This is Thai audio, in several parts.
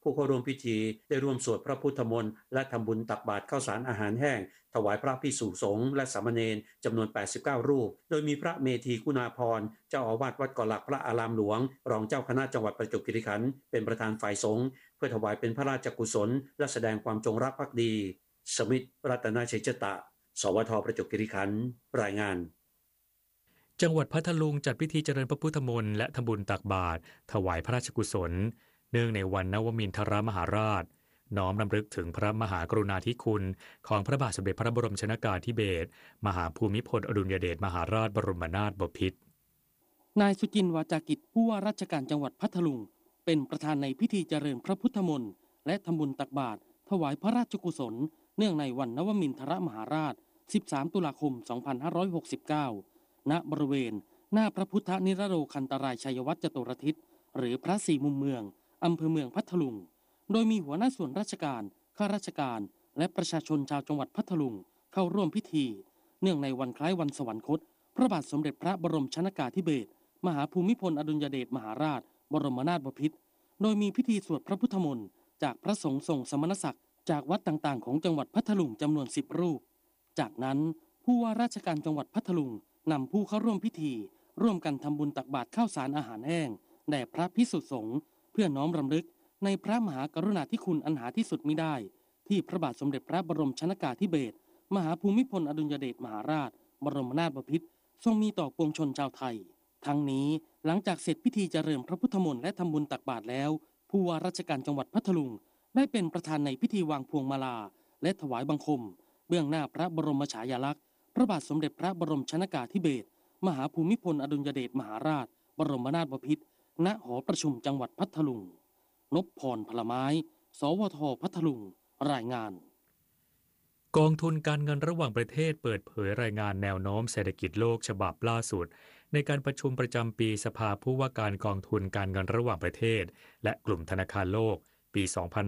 ผู้เข้าร่วมพิธีได้ร่วมสวดพระพุทธมนต์และทำบุญตักบาตรข้าวสารอาหารแห้งถวายพระภิกษุสงฆ์และสามเณรจำนวน89รูปโดยมีพระเมธีคุณาภรณ์เจ้าอาวาสวัดเกาะหลักพระอารามหลวงรองเจ้าคณะจังหวัดประจวบคีรีขันธ์เป็นประธานฝ่ายสงฆ์เพื่อถวายเป็นพระราชกุศลและแสดงความจงรักภักดีสมิทธิ์รัตนชัยชตะสวทประจวบคีรีขันธ์รายงานจังหวัดพัทลุงจัดพิธีเจริญพระพุทธมนต์และทำบุญตักบาตรถวายพระราชกุศลเนื่องในวันนวมินทรมหาราชน้อมรำลึกถึงพระมหากรุณาธิคุณของพระบาทสมเด็จพระบรมชนกาธิเบศรมหาภูมิพลอดุลยเดชมหาราชบรมนาถบพิตรนายสุจินต์วาจากิจผู้ว่าราชการจังหวัดพัทลุงเป็นประธานในพิธีเจริญพระพุทธมนต์และทำบุญตักบาตรถวายพระราชกุศลเนื่องในวันนวมินทรมหาราช13ตุลาคม2569ณบริเวณหน้าพระพุทธนิรโรคันตรายชัยวัฒน์จตุรทิศหรือพระสี่มุมเมืองอำเภอเมืองพัทลุงโดยมีหัวหน้าส่วนราชการข้าราชการและประชาชนชาวจังหวัดพัทลุงเข้าร่วมพิธีเนื่องในวันคล้ายวันสวรรคตพระบาทสมเด็จพระบรมชนกาธิเบศรมหาภูมิพลอดุลยเดชมหาราชบรมนาถบพิตรโดยมีพิธีสวดพระพุทธมนต์จากพระสงฆ์ทรงสมณศักดิ์จากวัดต่างๆของจังหวัดพัทลุงจำนวน10รูปจากนั้นผู้ว่าราชการจังหวัดพัทลุงนำผู้เข้าร่วมพิธีร่วมกันทำบุญตักบาตรข้าวสารอาหารแห้งแด่พระภิกษุสงฆ์เพื่อน้อมรำลึกในพระมหากรุณาธิคุณอันหาที่สุดมิได้ที่พระบาทสมเด็จพระบรมชนกาธิเบศรมหาภูมิพลอดุลยเดชมหาราชบรมนาถบพิตรทรงมีต่อปวงชนชาวไทยทั้งนี้หลังจากเสร็จพิธีเจริญพระพุทธมนต์และทำบุญตักบาตรแล้วผู้ว่าราชการจังหวัดพัทลุงได้เป็นประธานในพิธีวางพวงมาลาและถวายบังคมเบื้องหน้าพระบรมฉายาลักษณ์พระบาทสมเด็จพระบรมชนกาธิเบศรมหาภูมิพลอดุลยเดชมหาราชบรมนาถบพิตรณหอประชุมจังหวัดพัทลุงนพพรพลไม้สวทพัทลุงรายงานกองทุนการเงินระหว่างประเทศเปิดเผยรายงานแนวโน้มเศรษฐกิจโลกฉบับล่าสุดในการประชุมประจำปีสภาผู้ว่าการกองทุนการเงินระหว่างประเทศและกลุ่มธนาคารโลกปี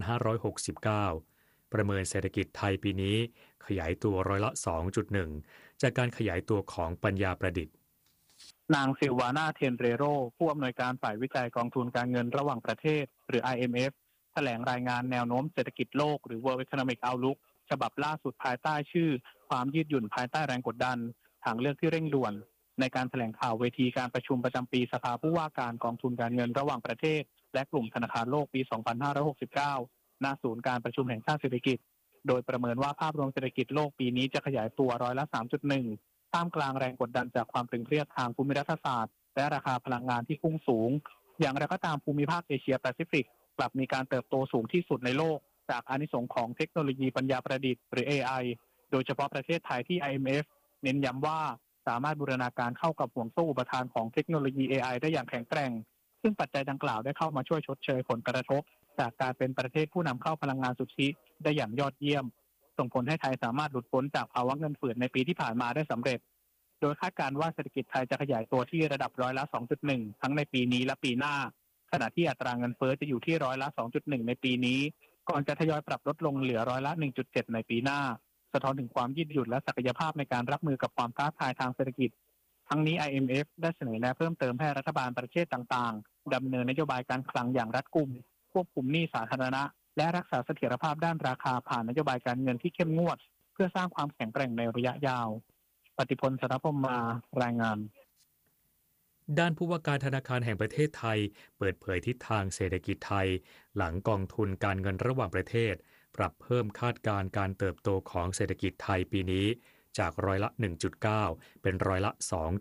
2569 ประเมินเศรษฐกิจไทยปีนี้ขยายตัวร้อยละ 2.1 จากการขยายตัวของปัญญาประดิษฐ์นางซิลวานาเทนเรโรผู้อำนวยการฝ่ายวิจัยกองทุนการเงินระหว่างประเทศหรือ IMF แถลงรายงานแนวโน้มเศรษฐกิจโลกหรือ World Economic Outlook ฉบับล่าสุดภายใต้ชื่อความยืดหยุ่นภายใต้แรงกดดันทางเลือกที่เร่งด่วนในการแถลงข่าวเวทีการประชุมประจำปีสภาผู้ว่าการกองทุนการเงินระหว่างประเทศและกลุ่มธนาคารโลกปี 2569 ณ ศูนย์การประชุมแห่งชาติเศรษฐกิจโดยประเมินว่าภาพรวมเศรษฐกิจโลกปีนี้จะขยายตัวร้อยละ 3.1 ท่ามกลางแรงกดดันจากความตึงเครียดทางภูมิรัฐศาสตร์และราคาพลังงานที่พุ่งสูงอย่างไรก็ตามภูมิภาคเอเชียแปซิฟิกกลับมีการเติบโตสูงที่สุดในโลกจากอานิสงส์ของเทคโนโลยีปัญญาประดิษฐ์หรือ AI โดยเฉพาะประเทศไทยที่ IMF เน้นย้ำว่าสามารถบูรณาการเข้ากับห่วงโซ่อุปทานของเทคโนโลยี AI ได้อย่างแข็งแกร่งซึ่งปัจจัยดังกล่าวได้เข้ามาช่วยชดเชยผลกระทบจากการเป็นประเทศผู้นำเข้าพลังงานสุทธิได้อย่างยอดเยี่ยมส่งผลให้ไทยสามารถหลุดพ้นจากภาวะเงินเฟ้อในปีที่ผ่านมาได้สำเร็จโดยคาดการณ์ว่าเศรษฐกิจไทยจะขยายตัวที่ระดับร้อยละ 2.1 ทั้งในปีนี้และปีหน้าขณะที่อัตราเงินเฟ้อจะอยู่ที่ร้อยละ 2.1 ในปีนี้ก่อนจะทยอยปรับลดลงเหลือร้อยละ 1.7 ในปีหน้าสะท้อนถึงความยืดหยุ่นและศักยภาพในการรับมือกับความท้าทายทางเศรษฐกิจทั้งนี้ IMF ได้เสนอแนะเพิ่มเติมให้รัฐบาลประเทศต่างๆดำเนินนโยบายการคลังอย่างรัดกุมควบคุมหนี้สาธารณะและรักษาเสถียรภาพด้านราคาผ่านนโยบายการเงินที่เข้มงวดเพื่อสร้างความแข็งแกร่งในระยะยาวปฏิพล สรพมมารายงานด้านผู้ว่าการธนาคารแห่งประเทศไทยเปิดเผยทิศทางเศรษฐกิจไทยหลังกองทุนการเงินระหว่างประเทศปรับเพิ่มคาดการณ์การเติบโตของเศรษฐกิจไทยปีนี้จากร้อยละ 1.9 เป็นร้อยละ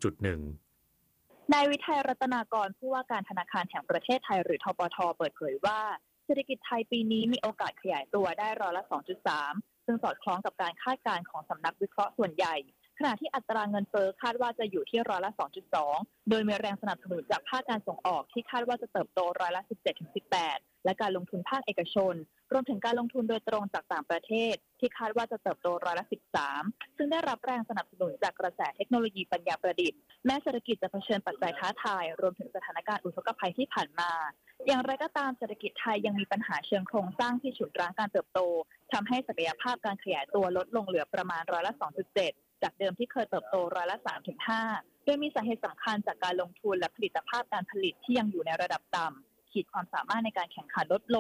2.1 นายวิทัยรัตนากรผู้ว่าการธนาคารแห่งประเทศไทยหรือธปท.เปิดเผยว่าเศรษฐกิจไทยปีนี้มีโอกาสขยายตัวได้ร้อยละ 2.3 ซึ่งสอดคล้องกับการคาดการณ์ของสำนักวิเคราะห์ส่วนใหญ่ขณะที่อัตราเงินเฟ้อคาดว่าจะอยู่ที่ร้อยละ 2.2 โดยมีแรงสนับสนุนจากภาคการส่งออกที่คาดว่าจะเติบโตร้อยละ 17-18 และการลงทุนภาคเอกชนรวมถึงการลงทุนโดยตรงจากต่างประเทศที่คาดว่าจะเติบโตร้อยละ 13 ซึ่งได้รับแรงสนับสนุนจากกระแสเทคโนโลยีปัญญาประดิษฐ์แม้เศรษฐกิจจะเผชิญปัจจัยท้าทายรวมถึงสถานการณ์อุทกภัยที่ผ่านมาอย่างไรก็ตามเศรษฐกิจไทยยังมีปัญหาเชิงโครงสร้างที่ฉุดรั้งการเติบโตทำให้ศักยภาพการขยายตัวลดลงเหลือประมาณร้อยละ 2.7 จากเดิมที่เคยเติบโตร้อยละ 3-5 โดยมีสาเหตุสำคัญจากการลงทุนและผลิตภาพการผลิตที่ยังอยู่ในระดับต่ำขีดความสามารถในการแข่งขันลดลง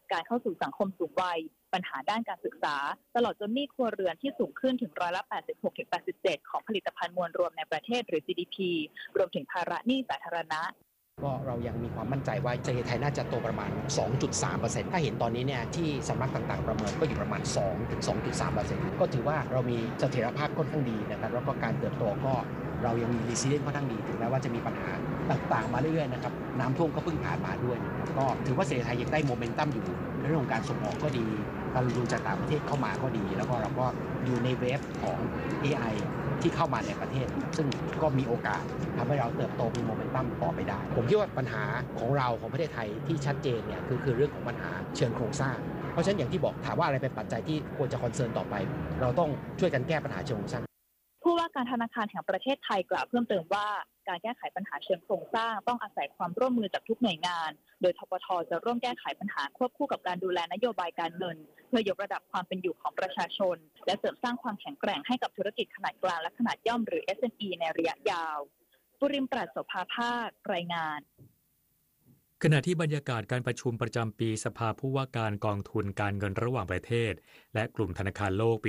การเข้าสู่สังคมสูงวัยปัญหาด้านการศึกษาตลอดจนหนี้ครัวเรือนที่สูงขึ้นถึง86-87%ของผลิตภัณฑ์มวลรวมในประเทศหรือ GDP รวมถึงภาระหนี้สาธารณะก็เรายังมีความมั่นใจว่าเศรษฐกิจไทยน่าจะโตประมาณ 2.3% ถ้าเห็นตอนนี้เนี่ยที่สำนักต่างๆประเมินก็อยู่ประมาณ 2-2.3% ก็ถือว่าเรามีเสถียรภาพค่อนข้างดีนะครับแล้วก็การเติบโตก็เรายังมี resilience ค่อนข้างดีถึงแม้ว่าจะมีปัญหาต่างๆมาเรื่อยๆนะครับน้ำท่วมก็เพิ่งผ่านมาด้วยนะครับก็ถือว่าเศรษฐกิจไทยยังได้โมเมนตัมอยู่ในเรื่องของการส่งออกก็ดีการลงทุนจากต่างประเทศเข้ามาก็ดีแล้วก็เราก็อยู่ในเวฟของ AI ที่เข้ามาในประเทศซึ่งก็มีโอกาสทำให้เราเติบโตมีโมเมนตัมต่อไปได้ผมคิดว่าปัญหาของเราของประเทศไทยที่ชัดเจนเนี่ยคือเรื่องของปัญหาเชิงโครงสร้างเพราะฉะนั้นอย่างที่บอกถามว่าอะไรเป็นปัจจัยที่ควรจะคอนเซิร์นต่อไปเราต้องช่วยกันแก้ปัญหาเชิงโครงสร้างผู้ว่าการธนาคารแห่งประเทศไทยกล่าวเพิ่มเติมว่าการแก้ไขปัญหาเชิงโครงสร้างต้องอาศัยความร่วมมือจากทุกหน่วยงานโดยธปท.จะร่วมแก้ไขปัญหาควบคู่กับการดูแลนโยบายการเงินเพื่อยกระดับความเป็นอยู่ของประชาชนและเสริมสร้างความแข็งแกร่งให้กับธุรกิจขนาดกลางและขนาดย่อมหรือ SME ในระยะยาวปุริมปราชโสภาภาครายงานขณะที่บรรยากาศการประชุมประจำปีสภาผู้ว่าการกองทุนการเงินระหว่างประเทศและกลุ่มธนาคารโลกปี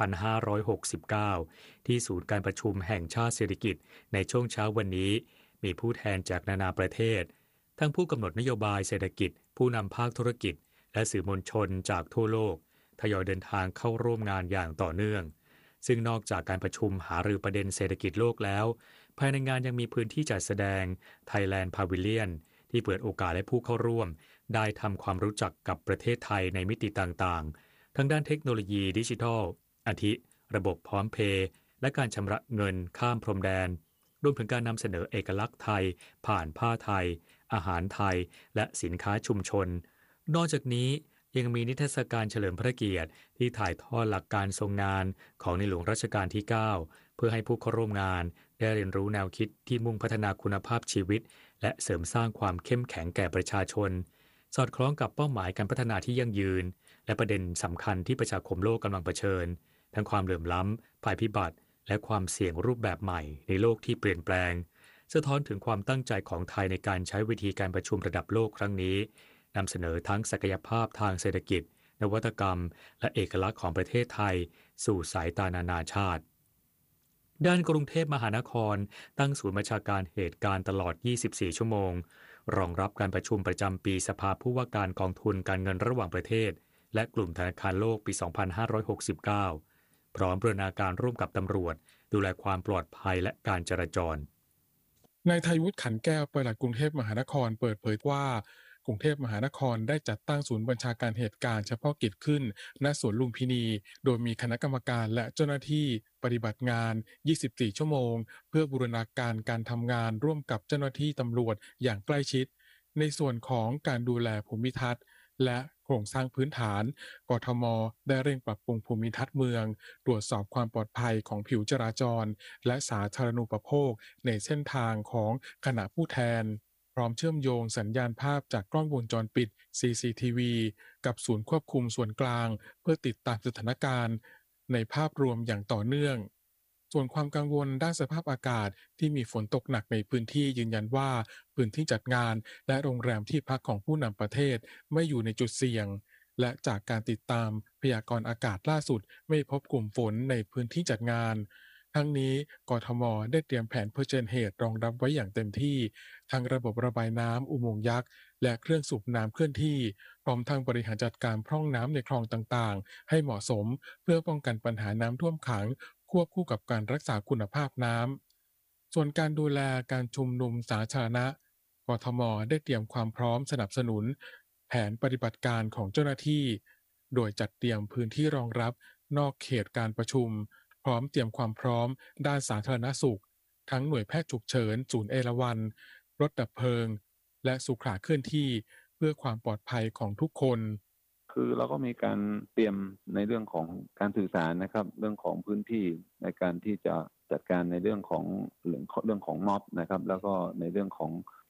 2569 ที่ศูนย์การประชุมแห่งชาติเศรษฐกิจในช่วงเช้าวันนี้มีผู้แทนจากนานาประเทศทั้งผู้กำหนดนโยบายเศรษฐกิจผู้นำภาคธุรกิจและสื่อมวลชนจากทั่วโลกทยอยเดินทางเข้าร่วมงานอย่างต่อเนื่องซึ่งนอกจากการประชุมหารือประเด็นเศรษฐกิจโลกแล้วภายในงานยังมีพื้นที่จัดแสดง Thailand Pavilionที่เปิดโอกาสให้ผู้เข้าร่วมได้ทำความรู้จักกับประเทศไทยในมิติต่างๆทั้งด้านเทคโนโลยีดิจิทัลอาทิระบบพร้อมเพย์และการชำระเงินข้ามพรมแดนรวมถึงการนำเสนอเอกลักษณ์ไทยผ่านผ้าไทยอาหารไทยและสินค้าชุมชนนอกจากนี้ยังมีนิทรรศการเฉลิมพระเกียรติที่ถ่ายทอดหลักการทรงงานของในหลวงรัชกาลที่ 9 เพื่อให้ผู้เข้าร่วมงานได้เรียนรู้แนวคิดที่มุ่งพัฒนาคุณภาพชีวิตและเสริมสร้างความเข้มแข็งแก่ประชาชนสอดคล้องกับเป้าหมายการพัฒนาที่ยั่งยืนและประเด็นสำคัญที่ประชาคมโลกกำลังเผชิญทั้งความเหลื่อมล้ำภัยพิบัติและความเสี่ยงรูปแบบใหม่ในโลกที่เปลี่ยนแปลงสะท้อนถึงความตั้งใจของไทยในการใช้เวทีการประชุมระดับโลกครั้งนี้นำเสนอทั้งศักยภาพทางเศรษฐกิจนวัตกรรมและเอกลักษณ์ของประเทศไทยสู่สายตานานาชาติด้านกรุงเทพมหานครตั้งศูนย์บัญชาการเหตุการณ์ตลอด 24 ชั่วโมงรองรับการประชุมประจำปีสภาผู้ว่าการกองทุนการเงินระหว่างประเทศและกลุ่มธนาคารโลกปี 2569 พร้อมบูรณาการร่วมกับตำรวจดูแลความปลอดภัยและการจราจรนายไทยวุฒิขันแก้วปลัดกรุงเทพมหานครเปิดเผยว่ากรุงเทพมหานครได้จัดตั้งศูนย์บัญชาการเหตุการณ์เฉพาะกิจขึ้นณสวนลุมพินีโดยมีคณะกรรมการและเจ้าหน้าที่ปฏิบัติงาน 24 ชั่วโมงเพื่อบูรณาการการทำงานร่วมกับเจ้าหน้าที่ตำรวจอย่างใกล้ชิดในส่วนของการดูแลภูมิทัศน์และโครงสร้างพื้นฐานกทม.ได้เร่งปรับปรุงภูมิทัศน์เมืองตรวจสอบความปลอดภัยของผิวจราจรและสาธารณูปโภคในเส้นทางของคณะผู้แทนพร้อมเชื่อมโยงสัญญาณภาพจากกล้องวงจรปิด CCTV กับศูนย์ควบคุมส่วนกลางเพื่อติดตามสถานการณ์ในภาพรวมอย่างต่อเนื่องส่วนความกังวลด้านสภาพอากาศที่มีฝนตกหนักในพื้นที่ยืนยันว่าพื้นที่จัดงานและโรงแรมที่พักของผู้นำประเทศไม่อยู่ในจุดเสี่ยงและจากการติดตามพยากรณ์อากาศล่าสุดไม่พบกลุ่มฝนในพื้นที่จัดงานทั้งนี้กทม.ได้เตรียมแผนเผชิญเหตุรองรับไว้อย่างเต็มที่ทั้งระบบระบายน้ำอุโมงค์ยักษ์และเครื่องสูบน้ำเคลื่อนที่พร้อมทั้งบริหารจัดการพร่องน้ำในคลองต่างๆให้เหมาะสมเพื่อป้องกันปัญหาน้ำท่วมขังควบคู่กับการรักษาคุณภาพน้ำส่วนการดูแลการชุมนุมสาธารณะกทม.ได้เตรียมความพร้อมสนับสนุนแผนปฏิบัติการของเจ้าหน้าที่โดยจัดเตรียมพื้นที่รองรับนอกเขตการประชุมพร้อมเตรียมความพร้อมด้านสาธารณสุขทั้งหน่วยแพทย์ฉุกเฉินศูนย์เอราวัณรถดับเพลิงและสุขาเคลื่อนที่เพื่อความปลอดภัยของทุกคนคือเราก็มีการเตรียมในเรื่องของการสื่อสารนะครับเรื่องของพื้นที่ในการที่จะจัดการในเรื่องของม็อบนะครับแล้วก็ในเรื่องของ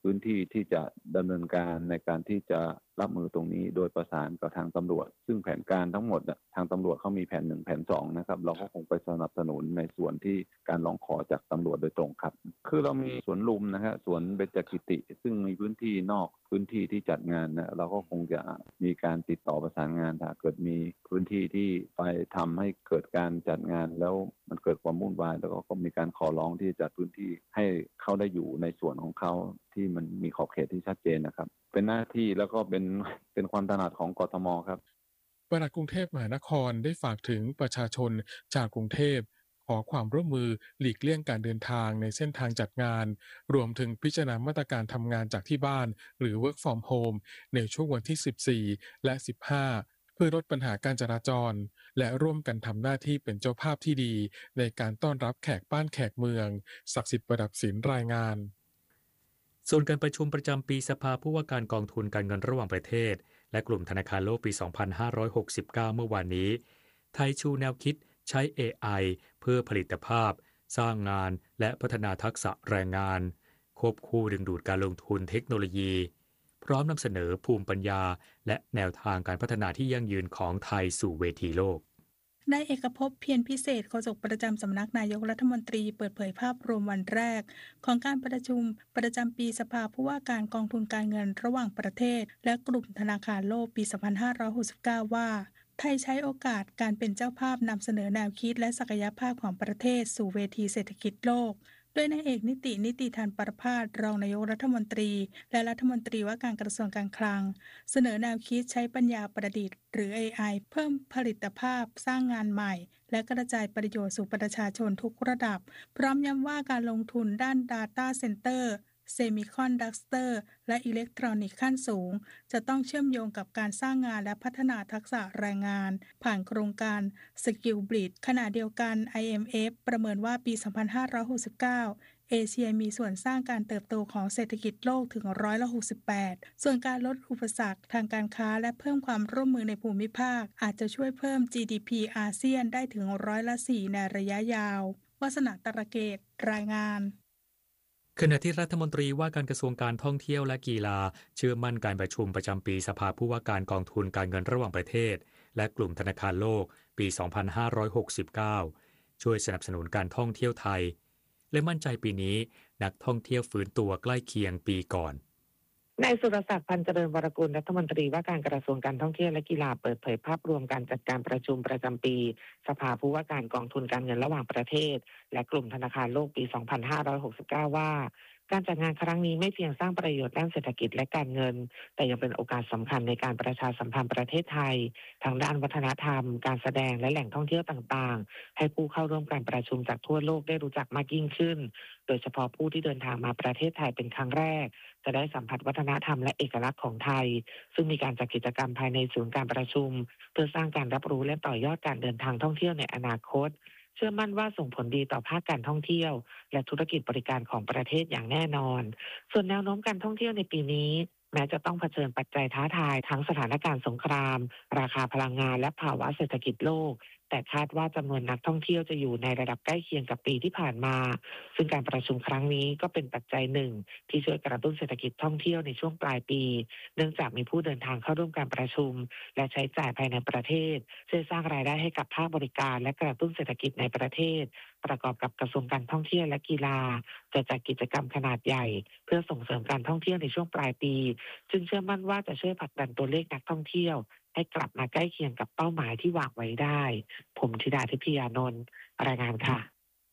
พื้นที่ที่จะดำเนินการในการที่จะรับมือตรงนี้โดยประสานกับทางตำรวจซึ่งแผนการทั้งหมดทางตำรวจเขามีแผน1แผน2นะครับเราก็คงไปสนับสนุนในส่วนที่การร้องขอจากตำรวจโดยตรงครับคือเรามีสวนลุมนะฮะสวนเบญจกิติซึ่งมีพื้นที่นอกพื้นที่ที่จัดงานนะเราก็คงจะมีการติดต่อประสานงานถ้าเกิดมีพื้นที่ที่ไปทำให้เกิดการจัดงานแล้วมันเกิดความวุ่นวายแล้วก็มีการขอร้องที่จะจัดพื้นที่ให้เขาได้อยู่ในส่วนของเขาที่มันมีขอบเขตที่ชัดเจนนะครับเป็นหน้าที่แล้วก็เป็นความถนัดของกทมครับปลัดกรุงเทพมหานครได้ฝากถึงประชาชนจากกรุงเทพขอความร่วมมือหลีกเลี่ยงการเดินทางในเส้นทางจัดงานรวมถึงพิจารณามาตรการทำงานจากที่บ้านหรือ work from home ในช่วงวันที่14และ15เพื่อลดปัญหาการจราจรและร่วมกันทำหน้าที่เป็นเจ้าภาพที่ดีในการต้อนรับแขกบ้านแขกเมืองศักดิ์สิทธิ์ประดับศิลป์รายงานส่วนการประชุมประจำปีสภาผู้ว่าการกองทุนการเงินระหว่างประเทศและกลุ่มธนาคารโลกปี 2569 เมื่อวานนี้ไทยชูแนวคิดใช้ AI เพื่อผลิตภาพสร้างงานและพัฒนาทักษะแรงงานควบคู่ดึงดูดการลงทุนเทคโนโลยีพร้อมนำเสนอภูมิปัญญาและแนวทางการพัฒนาที่ยั่งยืนของไทยสู่เวทีโลกนายเอกภพ เพียรพิเศษโฆษกประจำสำนักนายกรัฐมนตรีเปิดเผยภาพรวมวันแรกของการประชุมประจำปีสภาผู้ว่าการกองทุนการเงินระหว่างประเทศและกลุ่มธนาคารโลกปี 2569 ว่าไทยใช้โอกาสการเป็นเจ้าภาพนำเสนอแนวคิดและศักยภาพของประเทศสู่เวทีเศรษฐกิจโลกโดยนายเอกนิติธานปรภาสรองนายกรัฐมนตรีและรัฐมนตรีว่าการกระทรวงการคลังเสนอแนวคิดใช้ปัญญาประดิษฐ์หรือ AI เพิ่มผลิตภาพสร้างงานใหม่และกระจายประโยชน์สู่ประชาชนทุกระดับพร้อมย้ำว่าการลงทุนด้าน Data Centerเซมิคอนดักเตอร์และอิเล็กทรอนิกส์ขั้นสูงจะต้องเชื่อมโยงกับการสร้างงานและพัฒนาทักษะแรงงานผ่านโครงการ Skill Bridge ขณะเดียวกัน IMF ประเมินว่าปี 2569 เอเชียมีส่วนสร้างการเติบโตของเศรษฐกิจโลกถึง68%ส่วนการลดอุปสรรคทางการค้าและเพิ่มความร่วมมือในภูมิภาคอาจจะช่วยเพิ่ม GDP อาเซียนได้ถึง4%ในระยะยาววาสนาตระเกตรายงานขณะที่รัฐมนตรีว่าการกระทรวงการท่องเที่ยวและกีฬาเชื่อมั่นการประชุมประจำปีสภาผู้ว่าการกองทุนการเงินระหว่างประเทศและกลุ่มธนาคารโลกปี 2569 ช่วยสนับสนุนการท่องเที่ยวไทยและมั่นใจปีนี้นักท่องเที่ยวฟื้นตัวใกล้เคียงปีก่อนนายสุรศักดิ์พันธ์เจริญวรกุลรัฐมนตรีว่าการกระทรวงการท่องเที่ยวและกีฬาเปิดเผยภาพรวมการจัดการประชุมประจำปีสภาผู้ว่าการกองทุนการเงินระหว่างประเทศและกลุ่มธนาคารโลกปี 2569 ว่าการจัดงานครั้งนี้ไม่เพียงสร้างประโยชน์ด้านเศรษฐกิจและการเงินแต่ยังเป็นโอกาสสำคัญในการประชาสัมพันธ์ประเทศไทยทางด้านวัฒนธรรมการแสดงและแหล่งท่องเที่ยวต่างๆให้ผู้เข้าร่วมการประชุมจากทั่วโลกได้รู้จักมากยิ่งขึ้นโดยเฉพาะผู้ที่เดินทางมาประเทศไทยเป็นครั้งแรกจะได้สัมผัสวัฒนธรรมและเอกลักษณ์ของไทยซึ่งมีการจัดกิจกรรมภายในศูนย์การประชุมเพื่อสร้างการรับรู้และต่อยอดการเดินทางท่องเที่ยวในอนาคตเชื่อมั่นว่าส่งผลดีต่อภาคการท่องเที่ยวและธุรกิจบริการของประเทศอย่างแน่นอนส่วนแนวโน้มการท่องเที่ยวในปีนี้แม้จะต้องเผชิญปัจจัยท้าทายทั้งสถานการณ์สงครามราคาพลังงานและภาวะเศรษฐกิจโลกแต่คาดว่าจำนวนนักท่องเที่ยวจะอยู่ในระดับใกล้เคียงกับปีที่ผ่านมาซึ่งการประชุมครั้งนี้ก็เป็นปัจจัยหนึ่งที่ช่วยกระตุ้นเศรษฐกิจท่องเที่ยวในช่วงปลายปีเนื่องจากมีผู้เดินทางเข้าร่วมการประชุมและใช้จ่ายภายในประเทศช่วยสร้างรายได้ให้กับภาคบริการและกระตุ้นเศรษฐกิจในประเทศประกอบกับกระทรวงการท่องเที่ยวและกีฬาจะจัดกิจกรรมขนาดใหญ่เพื่อส่งเสริมการท่องเที่ยวในช่วงปลายปีจึงเชื่อมั่นว่าจะช่วยผลักดันตัวเลขนักท่องเที่ยวให้กลับมาใกล้เคียงกับเป้าหมายที่วางไว้ได้ผมธิดาทิพยานนท์รายงานค่ะ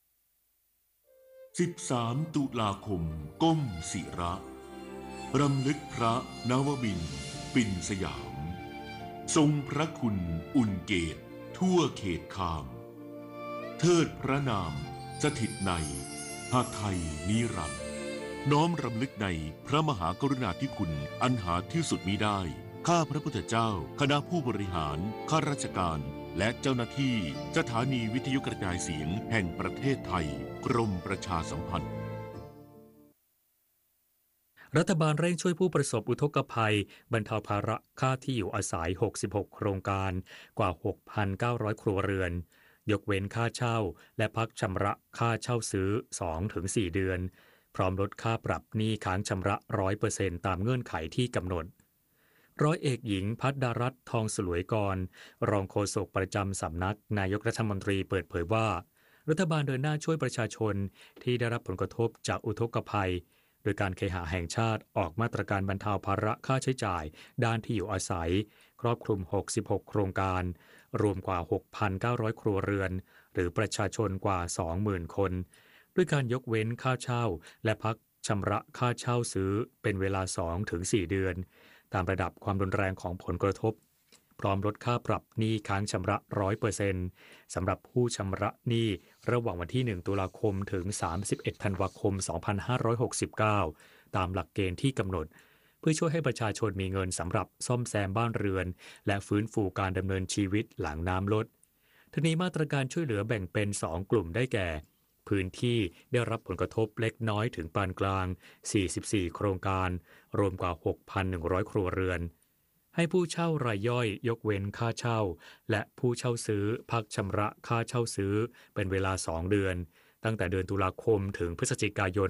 13 ตุลาคมก้มศิระรำลึกพระนวมินทร์ปิ่นสยามทรงพระคุณอุ่นเกตทั่วเขตคามเทิดพระนามสถิตในหาไทยนิรันดร์น้อมรำลึกในพระมหากรุณาธิคุณอันหาที่สุดมิได้ข้าพระพุทธเจ้าคณะผู้บริหารข้าราชการและเจ้าหน้าที่สถานีวิทยุกระจายเสียงแห่งประเทศไทยกรมประชาสัมพันธ์รัฐบาลเร่งช่วยผู้ประสบอุทกภัยบรรเทาภาระค่าที่อยู่อาศัย66โครงการกว่า 6,900 ครัวเรือนยกเว้นค่าเช่าและพักชำระค่าเช่าซื้อ 2-4 เดือนพร้อมลดค่าปรับหนี้ค้างชำระ 100% ตามเงื่อนไขที่กำหนดร้อยเอกหญิงภัทรดารัตน์ทองสลวยกรรองโฆษกประจำสำนักนายกรัฐมนตรีเปิดเผยว่ารัฐบาลเดินหน้าช่วยประชาชนที่ได้รับผลกระทบจากอุทกภัยโดยการเคหะแห่งชาติออกมาตรการบรรเทาภาระค่าใช้จ่ายด้านที่อยู่อาศัยครอบคลุม66โครงการรวมกว่า 6,900 ครัวเรือนหรือประชาชนกว่า 20,000 คนด้วยการยกเว้นค่าเช่าและพักชำระค่าเช่าซื้อเป็นเวลา 2-4 เดือนตามระดับความรุนแรงของผลกระทบพร้อมลดค่าปรับหนี้ค้างชำระ 100% สำหรับผู้ชำระหนี้ระหว่างวันที่ 1 ตุลาคมถึง 31 ธันวาคม 2569 ตามหลักเกณฑ์ที่กำหนดเพื่อช่วยให้ประชาชนมีเงินสำหรับซ่อมแซมบ้านเรือนและฟื้นฟูการดำเนินชีวิตหลังน้ำลดทั้งนี้มาตรการช่วยเหลือแบ่งเป็น 2 กลุ่มได้แก่พื้นที่ได้รับผลกระทบเล็กน้อยถึงปานกลาง44โครงการรวมกว่า 6,100 ครัวเรือนให้ผู้เช่ารายย่อยยกเว้นค่าเช่าและผู้เช่าซื้อพักชำระค่าเช่าซื้อเป็นเวลา2เดือนตั้งแต่เดือนตุลาคมถึงพฤศจิกายน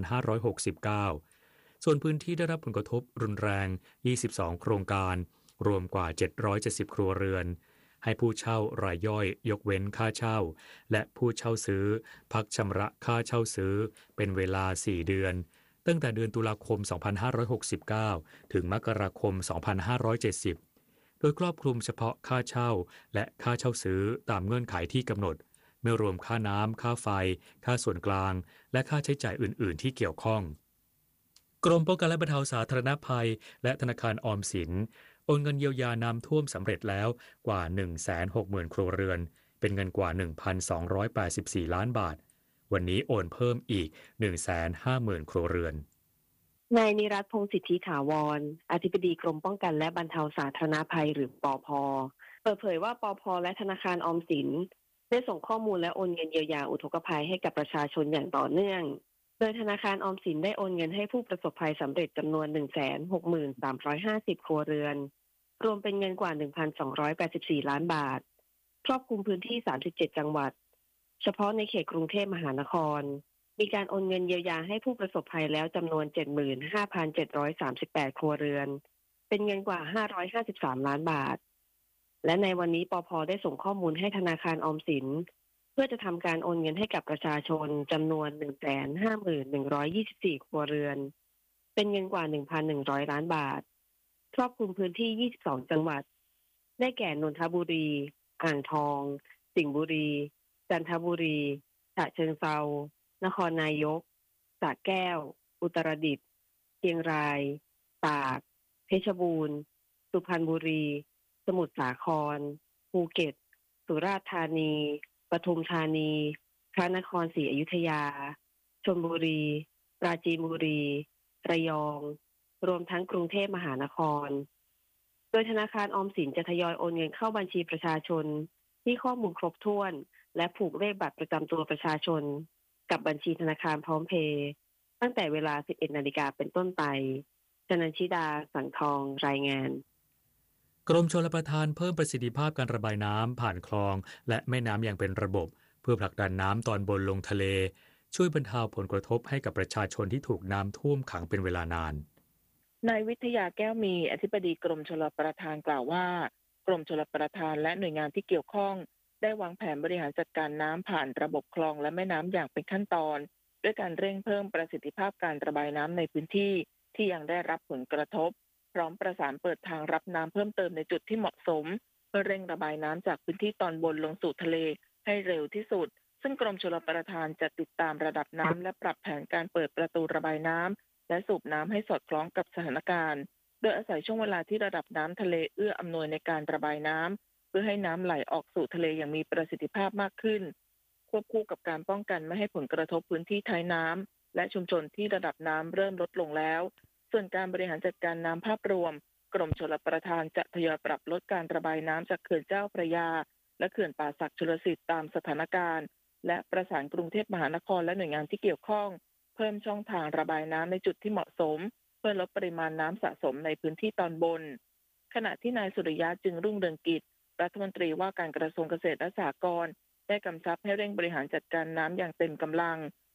2569ส่วนพื้นที่ได้รับผลกระทบรุนแรง22โครงการรวมกว่า770ครัวเรือนให้ผู้เช่ารายย่อยยกเว้นค่าเช่าและผู้เช่าซื้อพักชำระค่าเช่าซื้อเป็นเวลา4เดือนตั้งแต่เดือนตุลาคม 2569 ถึงมกราคม 2570 โดยครอบคลุมเฉพาะค่าเช่าและค่าเช่าซื้อตามเงื่อนไขที่กำหนดไม่รวมค่าน้ำค่าไฟค่าส่วนกลางและค่าใช้จ่ายอื่นๆที่เกี่ยวข้องกรมป้องกันและบรรเทาสาธารณภัยและธนาคารออมสินโอนเงินเยียวยาน้ำท่วมสำเร็จแล้วกว่า 160,000 ครัวเรือนเป็นเงินกว่า 1,284 ล้านบาทวันนี้โอนเพิ่มอีก 150,000 ครัวเรือนนายนิรัตน์ พงษ์สิทธิถาวรอธิบดีกรมป้องกันและบรรเทาสาธารณภัยหรือปภ.เปิดเผยว่าปภ.และธนาคารออมสินได้ส่งข้อมูลและโอนเงินเยียวยาอุทกภัยให้กับประชาชนอย่างต่อเนื่องโดยธนาคารออมสินได้โอนเงินให้ผู้ประสบภัยสำเร็จจำนวน 163,350 ครัวเรือนรวมเป็นเงินกว่า 1,284 ล้านบาทครอบคลุมพื้นที่37จังหวัดเฉพาะในเขตกรุงเทพมหานครมีการโอนเงินเยียวยาให้ผู้ประสบภัยแล้วจำนวน 75,738 ครัวเรือนเป็นเงินกว่า 553 ล้านบาทและในวันนี้ปภ.ได้ส่งข้อมูลให้ธนาคารออมสินเพื่อจะทำการโอนเงินให้กับประชาชนจำนวน 150,124 ครัวเรือนเป็นเงินกว่า 1,100 ล้านบาทครอบคลุมพื้นที่ 22 จังหวัดได้แก่นนทบุรีอ่างทองสิงห์บุรีจันทบุรีฉะเชิงเทรานครนายกสระแก้วอุตรดิตถ์เชียงรายตากเพชรบูรณ์สุพรรณบุรีสมุทรสาครภูเก็ตสุราษฎร์ธานีปทุมธานีพระนครศรีอยุธยาชลบุรีปราจีนบุรีระยองรวมทั้งกรุงเทพมหานครโดยธนาคารออมสินจะทยอยโอนเงินเข้าบัญชีประชาชนที่ข้อมูลครบถ้วนและผูกเลขบัตรประจำตัวประชาชนกับบัญชีธนาคารพร้อมเพย์ตั้งแต่เวลา 11 นาฬิกาเป็นต้นไปชนันชิดาสังทองรายงานกรมชลประทานเพิ่มประสิทธิภาพการระบายน้ำผ่านคลองและแม่น้ำอย่างเป็นระบบเพื่อผลักดันน้ำตอนบนลงทะเลช่วยบรรเทาผลกระทบให้กับประชาชนที่ถูกน้ำท่วมขังเป็นเวลานานนายวิทยาแก้วมีอธิบดีกรมชลประทานกล่าวว่ากรมชลประทานและหน่วยงานที่เกี่ยวข้องได้วางแผนบริหารจัดการน้ำผ่านระบบคลองและแม่น้ำอย่างเป็นขั้นตอนด้วยการเร่งเพิ่มประสิทธิภาพการระบายน้ำในพื้นที่ที่ยังได้รับผลกระทบพร้อมประสานเปิดทางรับน้ำเพิ่มเติมในจุดที่เหมาะสมเพื่อเร่งระบายน้ำจากพื้นที่ตอนบนลงสู่ทะเลให้เร็วที่สุดซึ่งกรมชลประทานจะติดตามระดับน้ำและปรับแผนการเปิดประตูระบายน้ำและสูบน้ำให้สอดคล้องกับสถานการณ์โดยอาศัยช่วงเวลาที่ระดับน้ำทะเลเอื้ออำนวยในการระบายน้ำเพื่อให้น้ำไหลออกสู่ทะเลอย่างมีประสิทธิภาพมากขึ้นควบคู่กับการป้องกันไม่ให้ผลกระทบพื้นที่ท้ายน้ำและชุมชนที่ระดับน้ำเริ่มลดลงแล้วส่วนการบริหารจัดการน้ำภาพรวมกรมชลประทานจะทยอยปรับลดการระบายน้ำจากเขื่อนเจ้าพระยาและเขื่อนป่าสักชลสิทธิ์ตามสถานการณ์และประสานกรุงเทพมหานครและหน่วยงานที่เกี่ยวข้องเพิ่มช่องทางระบายน้ำในจุดที่เหมาะสมเพื่อลดปริมาณน้ำสะสมในพื้นที่ตอนบนขณะที่นายสุริยะจึงรุ่งเรืองกิจรัฐมนตรีว่าการกระทรวงเกษตรและสหกรณ์ได้กำชับให้เร่งบริหารจัดการน้ำอย่างเต็มกำลัง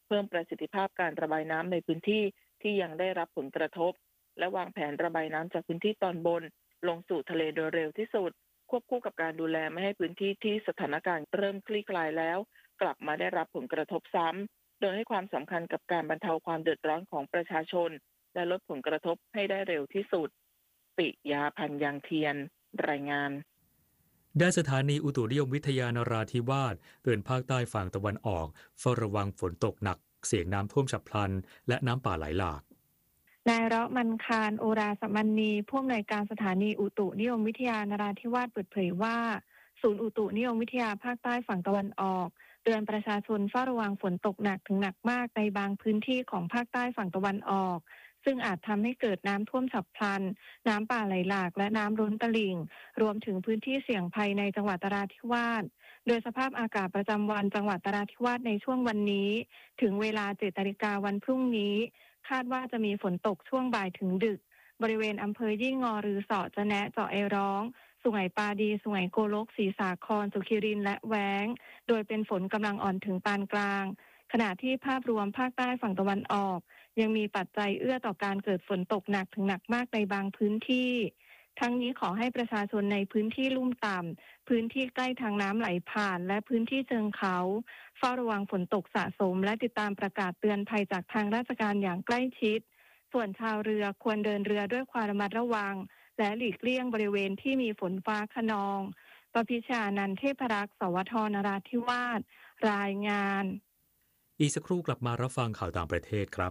เพิ่มประสิทธิภาพการระบายน้ำในพื้นที่ที่ยังได้รับผลกระทบและวางแผนระบายน้ำจากพื้นที่ตอนบนลงสู่ทะเลโดยเร็วที่สุดควบคู่กับการดูแลไม่ให้พื้นที่ที่สถานการณ์เริ่มคลี่คลายแล้วกลับมาได้รับผลกระทบซ้ำโดยให้ความสำคัญกับการบรรเทาความเดือดร้อนของประชาชนและลดผลกระทบให้ได้เร็วที่สุดปิยาพันธ์ยังเทียนรายงานด้านสถานีอุตุนิยมวิทยานราธิวาสเตือนภาคใต้ฝั่งตะวันออกเฝ้าระวังฝนตกหนักเสี่ยงน้ำท่วมฉับพลันและน้ำป่าไหลหลากนายเราะมันคารโอราสมันนีผู้อำนวยการสถานีอุตุนิยมวิทยานราธิวาสเปิดเผยว่าศูนย์อุตุนิยมวิทยาภาคใต้ฝั่งตะวันออกเตือนประชาชนเฝ้าระวังฝนตกหนักถึงหนักมากในบางพื้นที่ของภาคใต้ฝั่งตะวันออกซึ่งอาจทำให้เกิดน้ำท่วมฉับพลันน้ำป่าไหลหลากและน้ำล้นตลิ่งรวมถึงพื้นที่เสี่ยงภัยในจังหวัดนราธิวาสโดยสภาพอากาศประจำวันจังหวัดนราธิวาสในช่วงวันนี้ถึงเวลา 7:00 น.วันพรุ่งนี้คาดว่าจะมีฝนตกช่วงบ่ายถึงดึกบริเวณอำเภอยี่งอรือเสาะจะแนะเจาะไอร้องสุไหงปาดีสุไหงโกลกศรีสาครสุขิรินทร์และแว้งโดยเป็นฝนกำลังอ่อนถึงปานกลางขณะที่ภาพรวมภาคใต้ฝั่งตะวันออกยังมีปัจจัยเอื้อต่อการเกิดฝนตกหนักถึงหนักมากในบางพื้นที่ทั้งนี้ขอให้ประชาชนในพื้นที่ลุ่มต่ำพื้นที่ใกล้ทางน้ำไหลผ่านและพื้นที่เชิงเขาเฝ้าระวังฝนตกสะสมและติดตามประกาศเตือนภัยจากทางราชการอย่างใกล้ชิดส่วนชาวเรือควรเดินเรือด้วยความระมัดระวังและหลีกเลี่ยงบริเวณที่มีฝนฟ้าคะนองปพิชานันท์เทพรักษ์สวทนราธิวาสรายงานอีกสักครู่กลับมารับฟังข่าวต่างประเทศครับ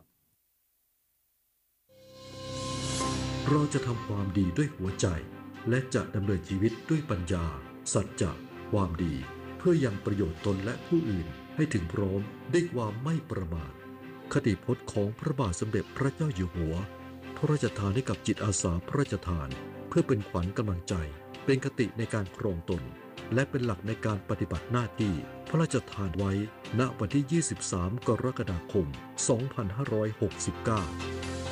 เราจะทำความดีด้วยหัวใจและจะดำเนินชีวิตด้วยปัญญาสัจจะความดีเพื่อยังประโยชน์ตนและผู้อื่นให้ถึงพร้อมด้วยความไม่ประมาทคติพจน์ของพระบาทสมเด็จพระเจ้าอยู่หัวพระราชทานให้กับจิตอาสาพระราชทานเพื่อเป็นขวัญกำลังใจเป็นคติในการครองตนและเป็นหลักในการปฏิบัติหน้าที่พระราชทานไว้ณวันที่ 23 กรกฎาคม 2569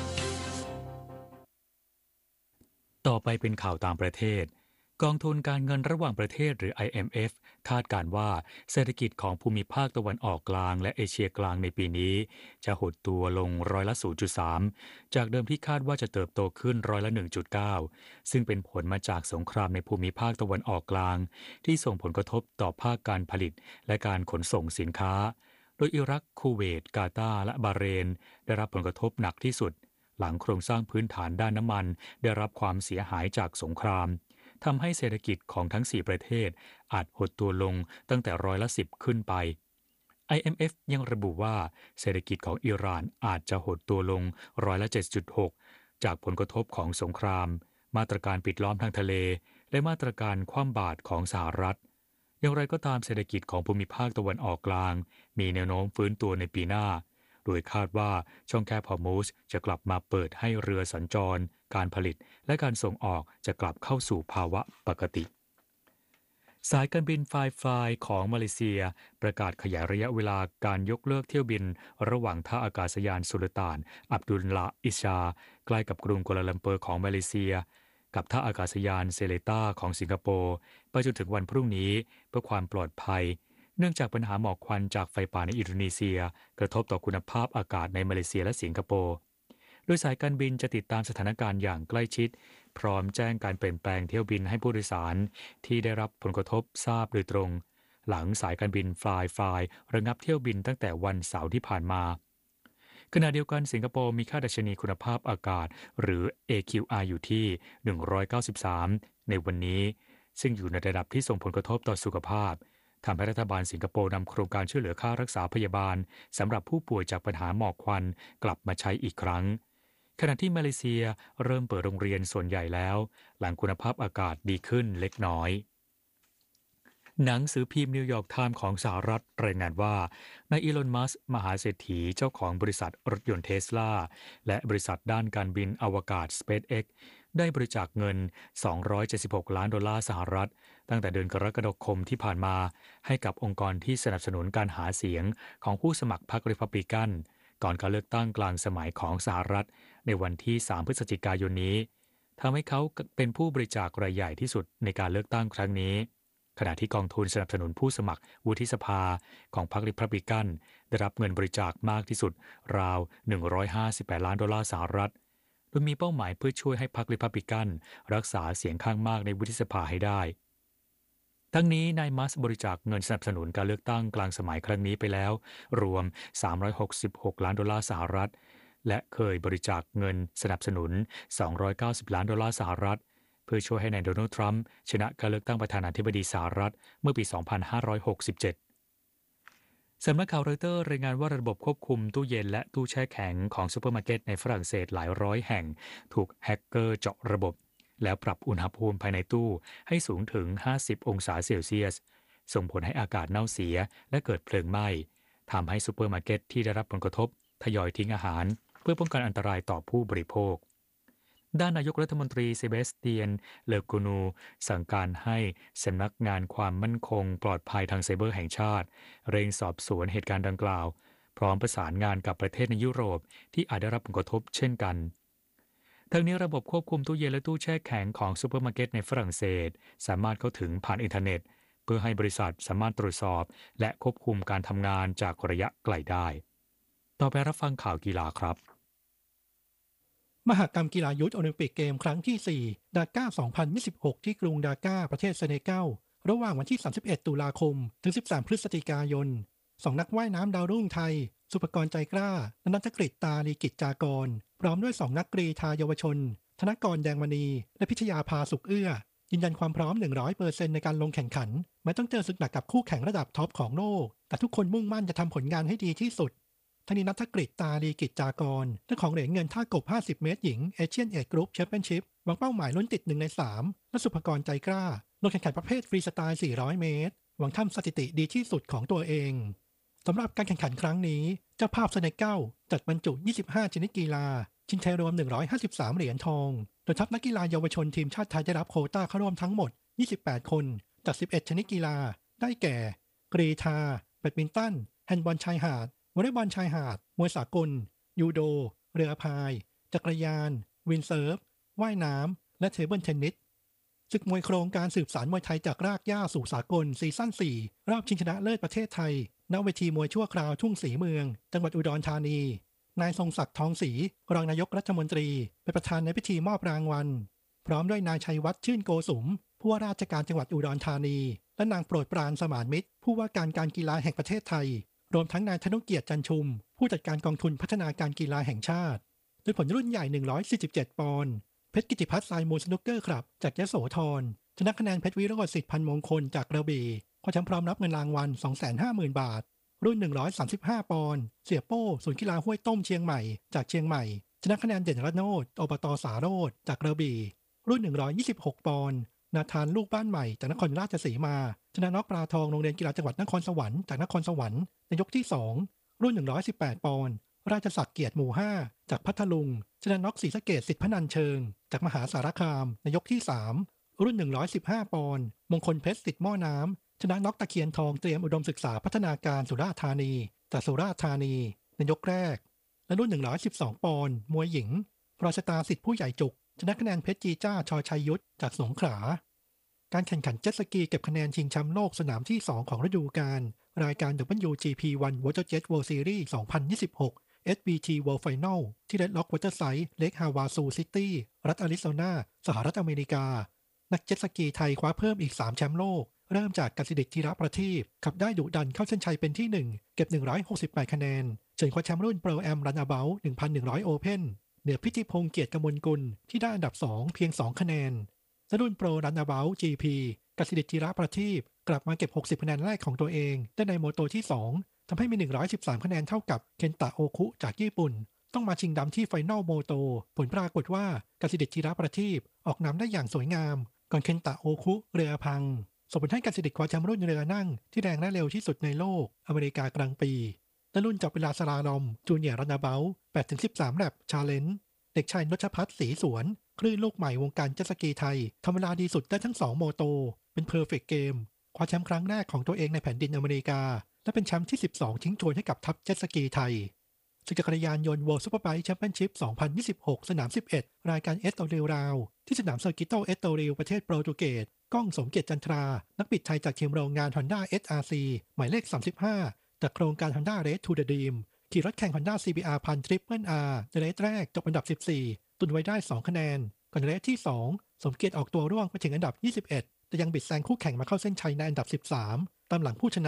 ต่อไปเป็นข่าวต่างประเทศกองทุนการเงินระหว่างประเทศหรือ IMF คาดการณ์ว่าเศรษฐกิจของภูมิภาคตะวันออกกลางและเอเชียกลางในปีนี้จะหดตัวลง0.3%จากเดิมที่คาดว่าจะเติบโตขึ้น1.9%ซึ่งเป็นผลมาจากสงครามในภูมิภาคตะวันออกกลางที่ส่งผลกระทบต่อภาคการผลิตและการขนส่งสินค้าโดยอิรักคูเวตกาตาร์และบาห์เรนได้รับผลกระทบหนักที่สุดหลังโครงสร้างพื้นฐานด้านน้ำมันได้รับความเสียหายจากสงครามทำให้เศรษฐกิจของทั้ง4ประเทศอาจหดตัวลงตั้งแต่10%ขึ้นไป IMF ยังระบุว่าเศรษฐกิจของอิหร่านอาจจะหดตัวลง7.6% จากผลกระทบของสงครามมาตรการปิดล้อมทางทะเลและมาตรการคว่ำบาตรของสหรัฐอย่างไรก็ตามเศรษฐกิจของภูมิภาคตะวันออกกลางมีแนวโน้มฟื้นตัวในปีหน้าโดยคาดว่าช่องแคบฮอร์มุซจะกลับมาเปิดให้เรือสัญจรการผลิตและการส่งออกจะกลับเข้าสู่ภาวะปกติสายการบินฟลายของมาเลเซียประกาศขยายระยะเวลาการยกเลิกเที่ยวบินระหว่างท่าอากาศยานสุลต่านอับดุลลาอิชาใกล้กับกรุงกัวลาลัมเปอร์ของมาเลเซียกับท่าอากาศยานเซเลต้าของสิงคโปร์ไปจนถึงวันพรุ่งนี้เพื่อความปลอดภัยเนื่องจากปัญหาหมอกควันจากไฟป่าในอินโดนีเซียกระทบต่อคุณภาพอากาศในมาเลเซียและสิงคโปร์โดยสายการบินจะติดตามสถานการณ์อย่างใกล้ชิดพร้อมแจ้งการเปลี่ยนแปลงเที่ยวบินให้ผู้โดยสารที่ได้รับผลกระทบทราบโดยตรงหลังสายการบินฟลายระงับเที่ยวบินตั้งแต่วันเสาร์ที่ผ่านมาขณะเดียวกันสิงคโปร์มีค่าดัชนีคุณภาพอากาศหรือ AQI อยู่ที่193ในวันนี้ซึ่งอยู่ในระดับที่ส่งผลกระทบต่อสุขภาพทำให้รัฐบาลสิงคโปร์นำโครงการช่วยเหลือค่ารักษาพยาบาลสำหรับผู้ป่วยจากปัญหาหมอกควันกลับมาใช้อีกครั้งขณะที่มาเลเซียเริ่มเปิดโรงเรียนส่วนใหญ่แล้วหลังคุณภาพอากาศดีขึ้นเล็กน้อยหนังสือพิมพ์นิวยอร์กไทม์ของสหรัฐรายงานว่านายอีลอน มัสก์มหาเศรษฐีเจ้าของบริษัทรถยนต์เทสลาและบริษัทด้านการบินอวกาศ SpaceX ได้บริจาคเงิน$276 ล้านสหรัฐตั้งแต่เดือนกรกฎาคมที่ผ่านมาให้กับองค์กรที่สนับสนุนการหาเสียงของผู้สมัครพรรครีพับลิกันก่อนการเลือกตั้งกลางสมัยของสหรัฐในวันที่3 พฤศจิกายนนี้ทำให้เขาเป็นผู้บริจาครายใหญ่ที่สุดในการเลือกตั้งครั้งนี้ขณะที่กองทุนสนับสนุนผู้สมัครวุฒิสภาของพรรคริพับลิกันได้รับเงินบริจาคมากที่สุดราว$158 ล้านโดยมีเป้าหมายเพื่อช่วยให้พรรคริพับลิกันรักษาเสียงข้างมากในวุฒิสภาให้ได้ทั้งนี้นายมัสบริจาคเงินสนับสนุนการเลือกตั้งกลางสมัยครั้งนี้ไปแล้วรวม$366 ล้านและเคยบริจาคเงินสนับสนุน$290 ล้านเพื่อช่วยให้นายโดนัลด์ทรัมป์ชนะการเลือกตั้งประธานาธิบดีสหรัฐเมื่อปี 2567 สำนักข่าวรอยเตอร์รายงานว่าระบบควบคุมตู้เย็นและตู้แช่แข็งของซูเปอร์มาร์เก็ตในฝรั่งเศสหลายร้อยแห่งถูกแฮกเกอร์เจาะระบบแล้วปรับอุณหภูมิภายในตู้ให้สูงถึง50 องศาเซลเซียสส่งผลให้อากาศเน่าเสียและเกิดเพลิงไหม้ทำให้ซูเปอร์มาร์เก็ตที่ได้รับผลกระทบทยอยทิ้งอาหารเพื่อป้องกันอันตรายต่อผู้บริโภคด้านนายกรัฐมนตรีเซเบสเตียนเลอกูนูสั่งการให้สำนักงานความมั่นคงปลอดภัยทางไซเบอร์แห่งชาติเร่งสอบสวนเหตุการณ์ดังกล่าวพร้อมประสานงานกับประเทศในยุโรปที่อาจได้รับผลกระทบเช่นกันทั้งนี้ระบบควบคุมตู้เย็นและตู้แช่แข็งของซูเปอร์มาร์เก็ตในฝรั่งเศสสามารถเข้าถึงผ่านอินเทอร์เน็ตเพื่อให้บริษัทสามารถตรวจสอบและควบคุมการทำงานจากระยะไกลได้ต่อไปรับฟังข่าวกีฬาครับมหกรรมกีฬายุทธโอลิมปิกเกมครั้งที่4ดาก้า2026ที่กรุงดาก้าประเทศเซเนกัลระหว่างวันที่31ตุลาคมถึง13พฤศจิกายน2นักว่ายน้ำดาวรุ่งไทยสุภกรใจกล้าณัฐกฤษตาลีกิจจากรพร้อมด้วย2นักกรีฑาเยาวชนธนกรแดงมณีและพิชยาภาสุขเอื้อยืนยันความพร้อม 100% ในการลงแข่งขันแม้ต้องเจอศึกหนักกับคู่แข่งระดับท็อปของโลกแต่ทุกคนมุ่งมั่นจะทำผลงานให้ดีที่สุดทางนี้ณัฐกฤษตาลีกิจจากรเจ้าของเหรียญเงินท่ากบ50เมตรหญิงเอเชียนเอจกรุ๊ปแชมเปี้ยนชิพวางเป้าหมายลุ้นติด1ใน3และสุภกรใจกล้าลงแข่งขันประเภทฟรีสไตล์400เมตรหวังทำสถิติดีที่สุดของตัวเองสำหรับการแข่งขันครั้งนี้เจ้าภาพเซเนกัลจัดบรรจุ25ชนิดกีฬาชิงชัยรวม153เหรียญทองโดยทัพนักกีฬาเยาวชนทีมชาติไทยได้รับโควต้าเข้าร่วมทั้งหมด28คนจาก11ชนิดกีฬาได้แก่กรีฑาแบดมินตันแฮนด์บอลชายหาดวอลเลย์บอลชายหาดมวยสากลยูโดเรือพายจักรยานวินเซิร์ฟว่ายน้ำและเทเบิลเทนนิสศึกมวยโครงการสืบสานมวยไทยจากรากหญ้าสู่สากลซีซั่น4รอบชิงชนะเลิศประเทศไทยณเวทีมวยชั่วคราวทุ่งศรีเมืองจังหวัดอุดรธานีนายทรงศักดิ์ทองศรีรองนายกรัฐมนตรีเป็นประธานในพิธีมอบรางวัลพร้อมด้วยนายชัยวัฒน์ชื่นโกสุมผู้ว่าราชการจังหวัดอุดรธานีและนางโปรดปรานสมานมิตรผู้ว่าการกีฬาแห่งประเทศไทยรวมทั้งนายธนุเกียรติจันชุมผู้จัดการกองทุนพัฒนาการกีฬาแห่งชาติโดยผลรุ่นใหญ่147ปอนด์เพชรกิติพัฒน์สายมูลสนุกเกอร์คลับจากยโสธรชนะคะแนนเพชรวิโรจน์สิทธิ์พันมงคลจากกระบี่คว้าแชมป์พร้อมรับเงินรางวัล 250,000 บาทรุ่น135ปอนด์เสียโป้ศูนย์กีฬาห้วยต้มเชียงใหม่จากเชียงใหม่ชนะคะแนนเด่นระโนดอบต.สาโรจน์จากกระบี่รุ่น126ปอนด์นาธานลูกบ้านใหม่จากนครราชสีมาชนะน็อกปลาทองโรงเรียนกีฬาจังหวัดนครสวรรค์จากนครสวรรค์ในยกที่2รุ่น118ปอนด์ราชศักดิ์เกียรติหมู่5จากพัทลุงชนะน็อกศรีสะเกษสิทธิพนันเชิงจากมหาสารคามในยกที่3รุ่น115ปอนด์มงคลเพชรสิทธิ์หม้อน้ำชนะน็อกตะเคียนทองเตรียมอุดมศึกษาพัฒนาการสุราษฎร์ธานีจากสุราษฎร์ธานีในยกแรกและรุ่น112ปอนด์มวยหญิงปราชตาสิทธิผู้ใหญ่จุกชนะคะแนนเพชรจีจ้าชอชัยยุทธจากสงขลาการแข่งขันเจ็ตสกีเก็บคะแนนชิงแชมป์โลกสนามที่2ของฤดูกาลรายการ WGP1 Waterjet World Series 2026 SBT World Final ที่ Red Rock Waterside Lake Havasu City รัฐอาริโซนาสหรัฐอเมริกานักเจ็ตสกีไทยคว้าเพิ่มอีก3แชมป์โลกเริ่มจากกสิทธิ์ธีรประทีปขับได้ดุดันเข้าเส้นชัยเป็นที่1เก็บ168คะแนนเฉินคว้าแชมป์รุ่น Pro Am Runabout 1,100 Open เหนือพิธิพงษ์เกียรติกมลกุลที่ได้อันดับ2เพียง2คะแนนและรุ่นโปรรันนาเบล GP กสิทธิ์ธีรประทีปกลับมาเก็บ60คะแนนแรกของตัวเองได้ในโมโตที่2ทำให้มี113คะแนนเท่ากับเคนตะโอคุจากญี่ปุ่นต้องมาชิงดำที่ไฟนอลโมโตผลปรากฏว่ากสิทธิ์ธีรประทีปออกนำได้อย่างสวยงามก่อนเคนตะโอคุเรือพังส่งผลให้กสิทธิ์คว้าแชมป์รุ่นเรือนั่งที่แรงและเร็วที่สุดในโลกอเมริกากลางปีและรุ่นจับเวลาสลาลอมจูเนียร์รันนาเบล 8-13 แลปชาเลนจ์เด็กชายนชพัฒน์ศรีสวนคลื่นลูกใหม่วงการเจ็ตสกีไทยทำเวลาดีสุดได้ทั้ง2โมโตเป็นเพอร์เฟกต์เกมคว้าแชมป์ครั้งแรกของตัวเองในแผ่นดินอเมริกาและเป็นแชมป์ที่12ทิ้งทวนให้กับทัพเจ็ตสกีไทยศึกจักรยานยนต์ World Superbike Championship 2026 สนาม11รายการเอสโตเรลราวที่สนามเซอร์กิโตเอสโตเรลประเทศโปรตุเกสก้องสมเกียรติจันทรานักบิดไทยจากทีมโรงงาน Honda SRC หมายเลข 35 จากโครงการ Honda Race to the Dream ขี่รถแข่ง Honda CBR 1000 Triple R ในเรสแรกจบอันดับ 14 ตุนไว้ได้ 2 คะแนนก่อนเรสที่ 2 สมเกียรติออกตัวร่วงไปถึงอันดับ 21 แต่ยังบิดแซงคู่แข่งมาเข้าเส้นชัยในอันดับ 13 ตามหลังผู้ชนะ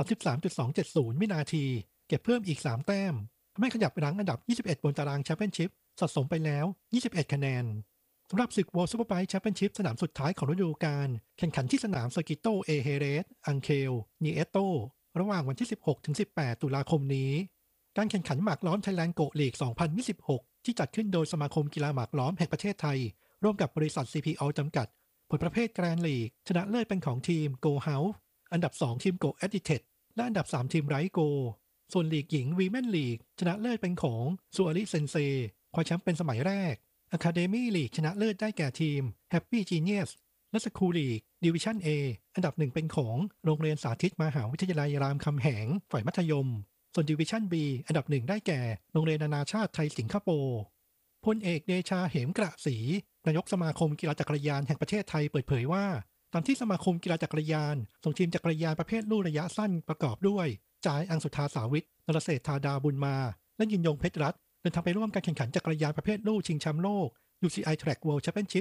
33.270 วินาทีเก็บเพิ่มอีก 3 แต้มทำให้ขยับไปรั้งอันดับ 21 บนตารางแชมเปี้ยนชิพสะสมไปแล้ว 21 คะแนนสำหรับศึก World Superbike Championship สนามสุดท้ายของฤดูกาลแข่งขันที่สนามเซอร์กิโตเอเฮเรสอังเคลนีเอโตระหว่างวันที่ 16-18 ตุลาคมนี้การแข่งขันหมากล้อมไทยแลนด์โกลีก 2026 ที่จัดขึ้นโดยสมาคมกีฬาหมากล้อมแห่งประเทศไทยร่วมกับบริษัท CPO จำกัดผลประเภทแกรนด์ลีกชนะเลิศเป็นของทีม Go House อันดับ 2 ทีม Go Edited และอันดับ 3 ทีม Right Go ส่วนลีกหญิง Women League ชนะเลิศเป็นของซูอาริเซนเซคว้าแชมป์เป็นสมัยแรก Academy League ชนะเลิศได้แก่ทีม Happy Genius และ School League Division A อันดับ 1 เป็นของโรงเรียนสาธิตมหาวิทยาลัยรามคำแหงฝ่ายมัธยมส่วน Division B อันดับ 1 ได้แก่โรงเรียนนานาชาติไทยสิงคโปร์พลเอกเดชาเหมกระศรีนายกสมาคมกีฬาจักรยานแห่งประเทศไทยเปิดเผยว่าตามที่สมาคมกีฬาจักรยานส่งทีมจักรยานประเภทลู่ระยะสั้นประกอบด้วยจ่ายอังสุธาสาวิทนรเศรษฐาดาบุญมาและยินยงเพชรรัตน์เดินทางไปร่วมการแข่งขันจักรยานประเภทลู่ชิงแชมป์โลก UCI Track World Championship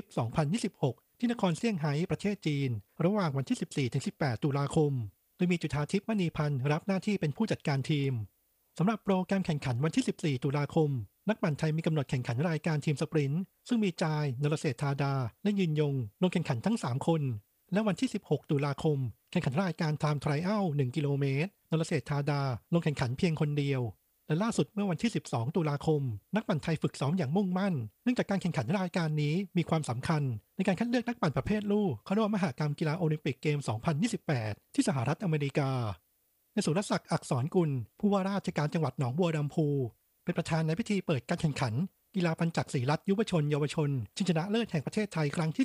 2026 ที่นครเซี่ยงไฮ้ประเทศจีนระหว่างวันที่ 14-18 ตุลาคมโดยมีจุฑาทิพย์มณีพันธ์รับหน้าที่เป็นผู้จัดการทีมสำหรับโปรแกรมแข่งขันวันที่ 14 ตุลาคมนักปั่นไทยมีกำหนดแข่งขันรายการทีมสปรินต์ซึ่งมีจายนรเศรษฐาดาและยินยงลงแข่งขันทั้ง3คนและวันที่ 16 ตุลาคมแข่งขันรายการไทม์ไทรอัล 1 กิโลเมตรนรเศรษฐาดาลงแข่งขันเพียงคนเดียวและล่าสุดเมื่อวันที่ 12 ตุลาคมนักปั่นไทยฝึกซ้อมอย่างมุ่งมั่นเนื่องจากการแข่งขันรายการนี้มีความสำคัญในการคัดเลือกนักปั่นประเภทลู่เข้าร่วมมหกรรมกีฬาโอลิมปิกเกม 2028 ที่สหรัฐอเมริกาในสุรศักดิ์อักษรกุลผู้ว่าราชการจังหวัดหนองบัวลำพูเป็นประธานในพิธีเปิดการแข่งขันกีฬาปัญจักศรีรัตน์ยุวชนเยาวชนชิงชนะเลิศแห่งประเทศไทยครั้งที่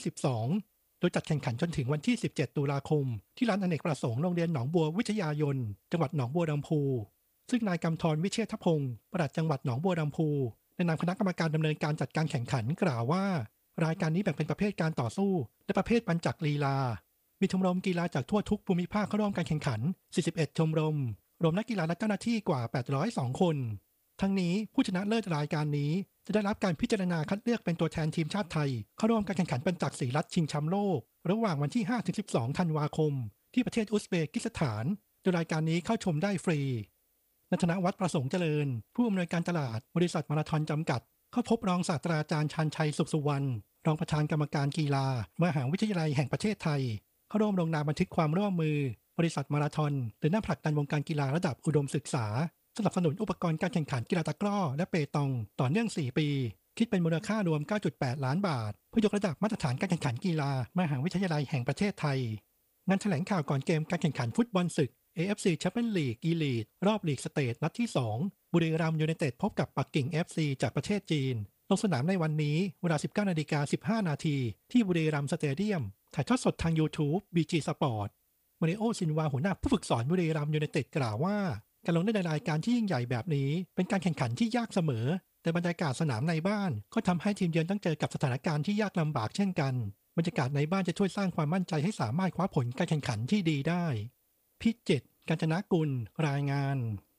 12โดยจัดแข่งขันจนถึงวันที่ 17 ตุลาคมที่ลานอเนกประสงค์โรงเรียนหนองบัววิทยายนจังหวัดหนองบัวลำพูซึ่งนายกำธรวิเชษฐพงศ์ปลัดจังหวัดหนองบัวลำพูในนามคณะกรรมการดำเนินการจัดการแข่งขันกล่าวว่ารายการนี้แบ่งเป็นประเภทการต่อสู้และประเภทปัญจักลีลามีชมรมกีฬาจากทั่วทุกภูมิภาคเข้าร่วมการแข่งขัน 41 ชมรมรวมนักกีฬาและเจ้าหน้าที่กว่า 802 คนทั้งนี้ผู้ชนะเลิศรายการนี้จะได้รับการพิจารณาคัดเลือกเป็นตัวแทนทีมชาติไทยเข้าร่วมการแข่งขันปัญจักศรีรัตน์ชิงแชมป์โลกระหว่างวันที่ 5-12 ธันวาคมที่ประเทศอุซเบกิสถานโดยรายการนี้เข้าชมได้ฟรีณ ธนวัฒน์ประสงค์เจริญผู้อำนวยการตลาดบริษัทมาราธอนจำกัดเข้าพบรองศาสตราจารย์ชันชัยสุขสุวรรณรองประธานกรรมการกีฬามหาวิทยาลัยแห่งประเทศไทยเข้าร่วมลงนามบันทึกความร่วมมือบริษัทมาราธอนเดินหน้าผลักดันวงการกีฬาระดับอุดมศึกษาสนับสนุนอุปกรณ์การแข่งขันกีฬาตะกร้อและเปตองต่อเนื่อง 4 ปีคิดเป็นมูลค่ารวม 9.8 ล้านบาทเพื่อยกระดับมาตรฐานการแข่งขันกีฬามหาวิทยาลัยแห่งประเทศไทยงานแถลงข่าวก่อนเกมการแข่งขันฟุตบอลศึก AFC Champions League Elite รอบลีกสเตทนัดที่ 2 บุรีรัมย์ยูไนเต็ดพบกับปักกิ่ง FC จากประเทศจีนลงสนามในวันนี้เวลา 19:15 น.ที่บุรีรัมย์สเตเดียมถ่ายทอดสดทาง YouTube BG Sport มาริโอซินวาหัวหน้าผู้ฝึกสอนบุรีรัมย์ยูไนเต็ดกล่าวว่าการลงเล่นในรายการที่ยิ่งใหญ่แบบนี้เป็นการแข่งขันที่ยากเสมอแต่บรรยากาศสนามในบ้านก็ทำให้ทีมเยือนต้องเจอกับสถานการณ์ที่ยากลำบากเช่นกันบรรยากาศในบ้านจะช่วยสร้างความมั่นใจให้สามารถคว้าผลการแข่งขันที่ดีได้พิจิตรกาญจนกุลรายงาน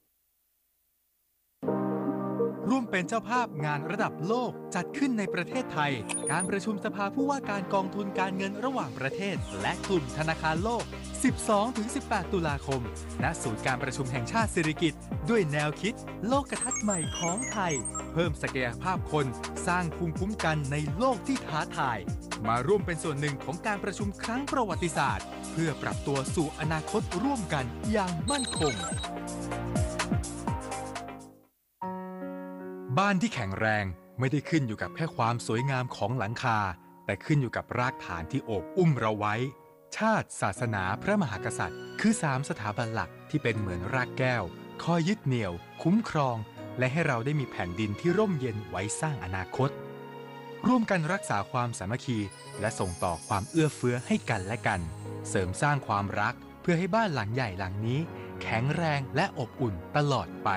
ร่วมเป็นเจ้าภาพงานระดับโลกจัดขึ้นในประเทศไทยการประชุมสภาผู้ว่าการกองทุนการเงินระหว่างประเทศและกลุ่มธนาคารโลก 12-18 ตุลาคมณศูนย์การประชุมแห่งชาติสิริกิติ์ด้วยแนวคิดโลกทัศน์ใหม่ของไทยเพิ่มศักยภาพคนสร้างภูมิคุ้มกันในโลกที่ท้าทายมาร่วมเป็นส่วนหนึ่งของการประชุมครั้งประวัติศาสตร์เพื่อปรับตัวสู่อนาคตร่วมกันอย่างมั่นคงบ้านที่แข็งแรงไม่ได้ขึ้นอยู่กับแค่ความสวยงามของหลังคาแต่ขึ้นอยู่กับรากฐานที่โอบอุ้มเราไว้ชาติศาสนาพระมหากษัตริย์คือ3สถาบันหลักที่เป็นเหมือนรากแก้วคอยยึดเหนี่ยวคุ้มครองและให้เราได้มีแผ่นดินที่ร่มเย็นไว้สร้างอนาคตร่วมกันรักษาความสามัคคีและส่งต่อความเอื้อเฟื้อให้กันและกันเสริมสร้างความรักเพื่อให้บ้านหลังใหญ่หลังนี้แข็งแรงและอบอุ่นตลอดไป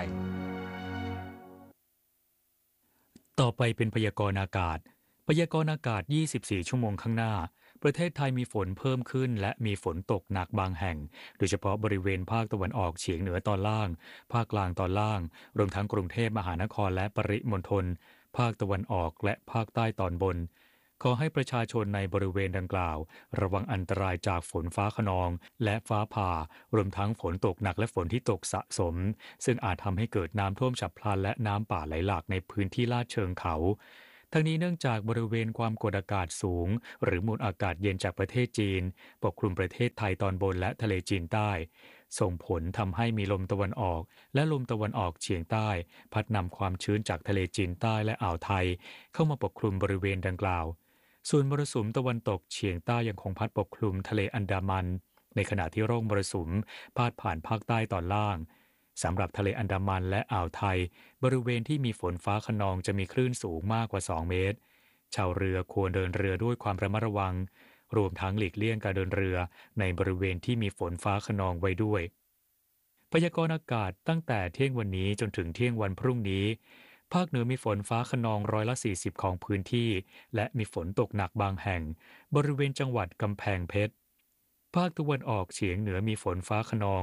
ต่อไปเป็นพยากรณ์อากาศ 24 ชั่วโมงข้างหน้าประเทศไทยมีฝนเพิ่มขึ้นและมีฝนตกหนักบางแห่งโดยเฉพาะบริเวณภาคตะวันออกเฉียงเหนือตอนล่างภาคกลางตอนล่างรวมทั้งกรุงเทพมหานครและปริมณฑลภาคตะวันออกและภาคใต้ตอนบนขอให้ประชาชนในบริเวณดังกล่าวระวังอันตรายจากฝนฟ้าคะนองและฟ้าผ่ารวมทั้งฝนตกหนักและฝนที่ตกสะสมซึ่งอาจทำให้เกิดน้ำท่วมฉับพลันและน้ำป่าไหลหลากในพื้นที่ลาดเชิงเขาทั้งนี้เนื่องจากบริเวณความกดอากาศสูงหรือมวลอากาศเย็นจากประเทศจีนปกคลุมประเทศไทยตอนบนและทะเลจีนใต้ส่งผลทำให้มีลมตะวันออกและลมตะวันออกเฉียงใต้พัดนำความชื้นจากทะเลจีนใต้และอ่าวไทยเข้ามาปกคลุมบริเวณดังกล่าวส่วนมรสุมตะวันตกเฉียงใต้ยังคงพัดปกคลุมทะเลอันดามันในขณะที่ร่องมรสุมพาดผ่านภาคใต้ตอนล่างสำหรับทะเลอันดามันและอ่าวไทยบริเวณที่มีฝนฟ้าคะนองจะมีคลื่นสูงมากกว่า2 เมตรชาวเรือควรเดินเรือด้วยความระมัดระวังรวมทั้งหลีกเลี่ยงการเดินเรือในบริเวณที่มีฝนฟ้าคะนองไว้ด้วยพยากรณ์อากาศตั้งแต่เที่ยงวันนี้จนถึงเที่ยงวันพรุ่งนี้ภาคเหนือมีฝนฟ้าคะนอง40%ของพื้นที่และมีฝนตกหนักบางแห่งบริเวณจังหวัดกำแพงเพชรภาคตะวันออกเฉียงเหนือมีฝนฟ้าคะนอง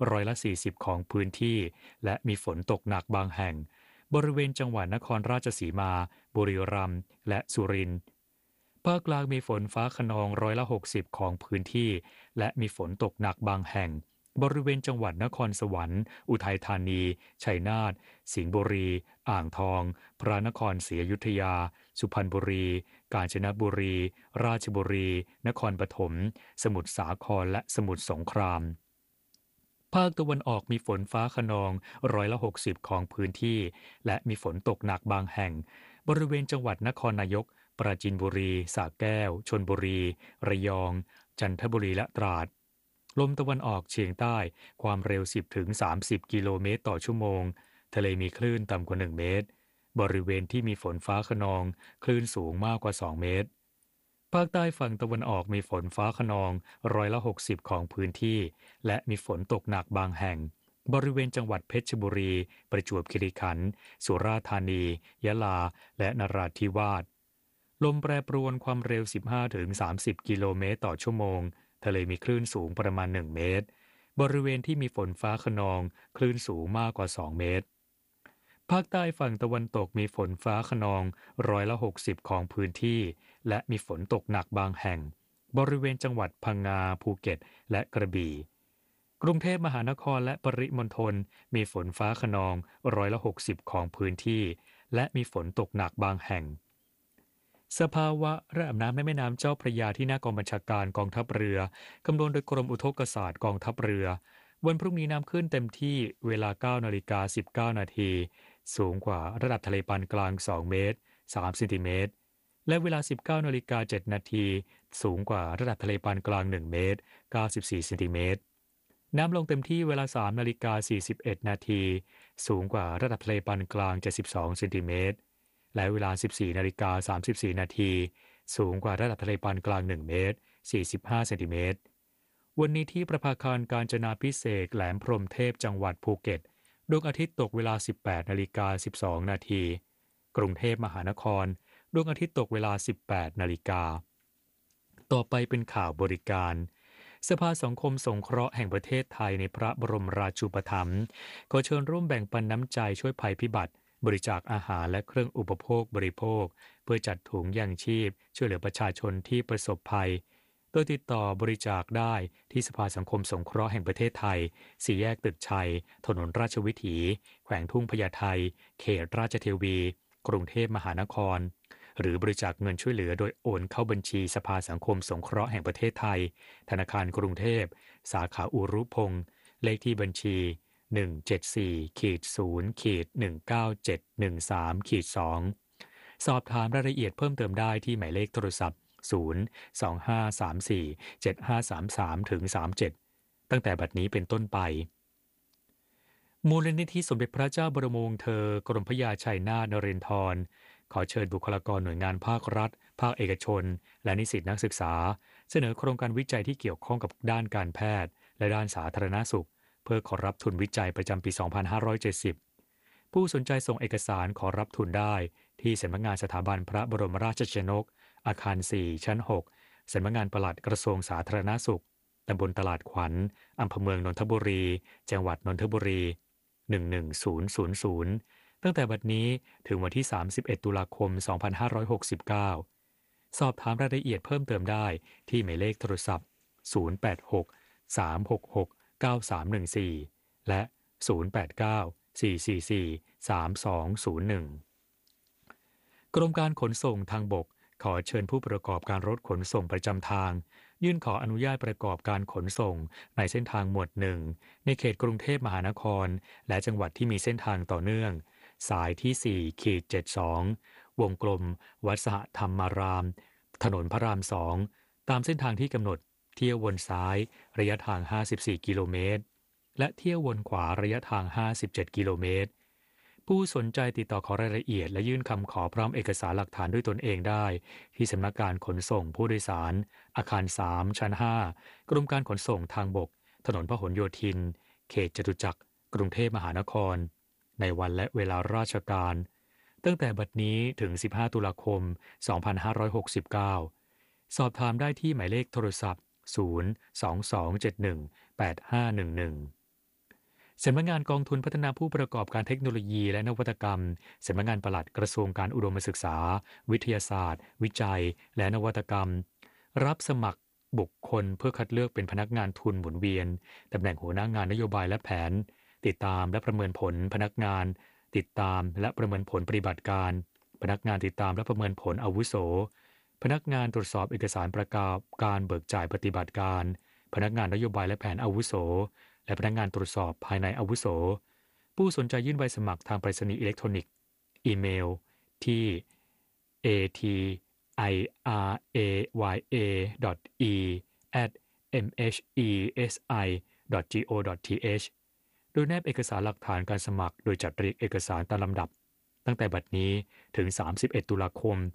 40%ของพื้นที่และมีฝนตกหนักบางแห่งบริเวณจังหวัดนครราชสีมาบุรีรัมย์และสุรินทร์ภาคกลางมีฝนฟ้าคะนอง60%ของพื้นที่และมีฝนตกหนักบางแห่งบริเวณจังหวัดนครสวรรค์อุทัยธานีชัยนาทสิงห์บุรีอ่างทองพระนครศรีอยุธยาสุพรรณบุรีกาญจนบุรีราชบุรีนครปฐมสมุทรสาครและสมุทรสงครามภาคตะวันออกมีฝนฟ้าคะนอง60%ของพื้นที่และมีฝนตกหนักบางแห่งบริเวณจังหวัดนครนายกปราจีนบุรีสระแก้วชลบุรีระยองจันทบุรีและตราดลมตะวันออกเฉียงใต้ความเร็ว 10-30 กิโลเมตรต่อชั่วโมงทะเลมีคลื่นต่ำกว่า1 เมตรบริเวณที่มีฝนฟ้าคะนองคลื่นสูงมากกว่า2 เมตรภาคใต้ฝั่งตะวันออกมีฝนฟ้าคะนอง60%ของพื้นที่และมีฝนตกหนักบางแห่งบริเวณจังหวัดเพชรบุรีประจวบคีรีขันธ์สุราษฎร์ธานียะลาและนราธิวาสลมแปรปรวนความเร็ว 15-30 กิโลเมตรต่อชั่วโมงทะเลมีคลื่นสูงประมาณ1 เมตรบริเวณที่มีฝนฟ้าคะนองคลื่นสูงมากกว่า2 เมตรภาคใต้ฝั่งตะวันตกมีฝนฟ้าคะนอง60%ของพื้นที่และมีฝนตกหนักบางแห่งบริเวณจังหวัดพังงาภูเก็ตและกระบี่กรุงเทพมหานครและปริมณฑลมีฝนฟ้าคะนอง60%ของพื้นที่และมีฝนตกหนักบางแห่งสภาวะระดับน้ำในแม่น้ำเจ้าพระยาที่หน้ากองบัญชาการกองทัพเรือคำนวณโดยกรมอุทกศาสตร์กองทัพเรือวันพรุ่งนี้น้ำขึ้นเต็มที่เวลา 9:19 น.สูงกว่าระดับทะเลปานกลาง2 เมตร3 เซนติเมตรและเวลา 19:07 น.สูงกว่าระดับทะเลปานกลาง1 เมตร94 เซนติเมตรน้ำลงเต็มที่เวลา 3:41 น.สูงกว่าระดับทะเลปานกลาง72 เซนติเมตรและเวลา 14:34 น.สูงกว่าระดับทะเลปานกลาง1 เมตร45 เซนติเมตรวันนี้ที่ประภาคารกาญจนาภิเษกแหลมพรหมเทพจังหวัดภูเก็ตดวงอาทิตย์ตกเวลา 18:12 น.กรุงเทพมหานครดวงอาทิตย์ตกเวลา 18:00 น.ต่อไปเป็นข่าวบริการสภาสังคมสงเคราะห์แห่งประเทศไทยในพระบรมราชูปถัมภ์ขอเชิญร่วมแบ่งปันน้ำใจช่วยภัยพิบัติบริจาคอาหารและเครื่องอุปโภคบริโภคเพื่อจัดถุงยางชีพช่วยเหลือประชาชนที่ประสบภัยโดยติดต่อบริจาคได้ที่สภาสังคมสงเคราะห์แห่งประเทศไทย4 แยกตึกชัยถนนราชวิถีแขวงทุ่งพญาไทเขตราชเทวีกรุงเทพมหานครหรือบริจาคเงินช่วยเหลือโดยโอนเข้าบัญชีสภาสังคมสงเคราะห์แห่งประเทศไทยธนาคารกรุงเทพสาขาอุรุพงษ์เลขที่บัญชี174-0-19713-2สอบถามรายละเอียดเพิ่มเติมได้ที่หมายเลขโทรศัพท์025347533-37ตั้งแต่บัดนี้เป็นต้นไปมูลนิธิสมเด็จพระเจ้าบรมวงศ์เธอกรมพระยาชัยนาทนเรนทรขอเชิญบุคลากรหน่วยงานภาครัฐภาคเอกชนและนิสิตนักศึกษาเสนอโครงการวิจัยที่เกี่ยวข้องกับด้านการแพทย์และด้านสาธารณสุขเพื่อขอรับทุนวิจัยประจำปี 2570 ผู้สนใจส่งเอกสารขอรับทุนได้ที่สำนักงานสถาบันพระบรมราชชนกอาคาร 4 ชั้น 6 สำนักงานปลัดกระทรวงสาธารณสุขตำบลตลาดขวัญอำเภอเมืองนนทบุรีจังหวัดนนทบุรี11000ตั้งแต่บัดนี้ถึงวันที่31ตุลาคม2569สอบถามรายละเอียดเพิ่มเติมได้ที่หมายเลขโทรศัพท์086 366 9314และ089 444 3201กรมการขนส่งทางบกขอเชิญผู้ประกอบการรถขนส่งประจำทางยื่นขออนุญาตประกอบการขนส่งในเส้นทางหมวด1ในเขตกรุงเทพมหานครและจังหวัดที่มีเส้นทางต่อเนื่องสายที่4-72วงกลมวัดสหธรรมารามถนนพระราม2ตามเส้นทางที่กำหนดเที่ยววนซ้ายระยะทาง54กิโลเมตรและเที่ยววนขวาระยะทาง57กิโลเมตรผู้สนใจติดต่อขอรายละเอียดและยื่นคำขอพร้อมเอกสารหลักฐานด้วยตนเองได้ที่สำนักงานขนส่งผู้โดยสารอาคาร3ชั้น5กรมการขนส่งทางบกถนนพหลโยธินเขตจตุจักรกรุงเทพมหานครในวันและเวลาราชการตั้งแต่บัดนี้ถึง15ตุลาคม2569สอบถามได้ที่หมายเลขโทรศัพท์022718511สำนักงานกองทุนพัฒนาผู้ประกอบการเทคโนโลยีและนวัตกรรมสำนักงานปลัดกระทรวงการอุดมศึกษาวิทยาศาสตร์วิจัยและนวัตกรรมรับสมัครบุคคลเพื่อคัดเลือกเป็นพนักงานทุนหมุนเวียนตำแหน่งหัวหน้างานนโยบายและแผนติดตามและประเมินผลพนักงานติดตามและประเมินผลปฏิบัติการพนักงานติดตามและประเมินผลอาวุโสพนักงานตรวจสอบเอกสารประกอบการเบิกจ่ายปฏิบัติการพนักงานนโยบายและแผนอาวุโสและพนักงานตรวจสอบภายในอาวุโสผู้สนใจยื่นใบสมัครทางไปรษณีย์อิเล็กทรอนิกส์อีเมลที่ atiraya.e@mhesi.go.th โดยแนบเอกสารหลักฐานการสมัครโดยจัดเรียงเอกสารตามลำดับตั้งแต่บัดนี้ถึง31ตุลาคม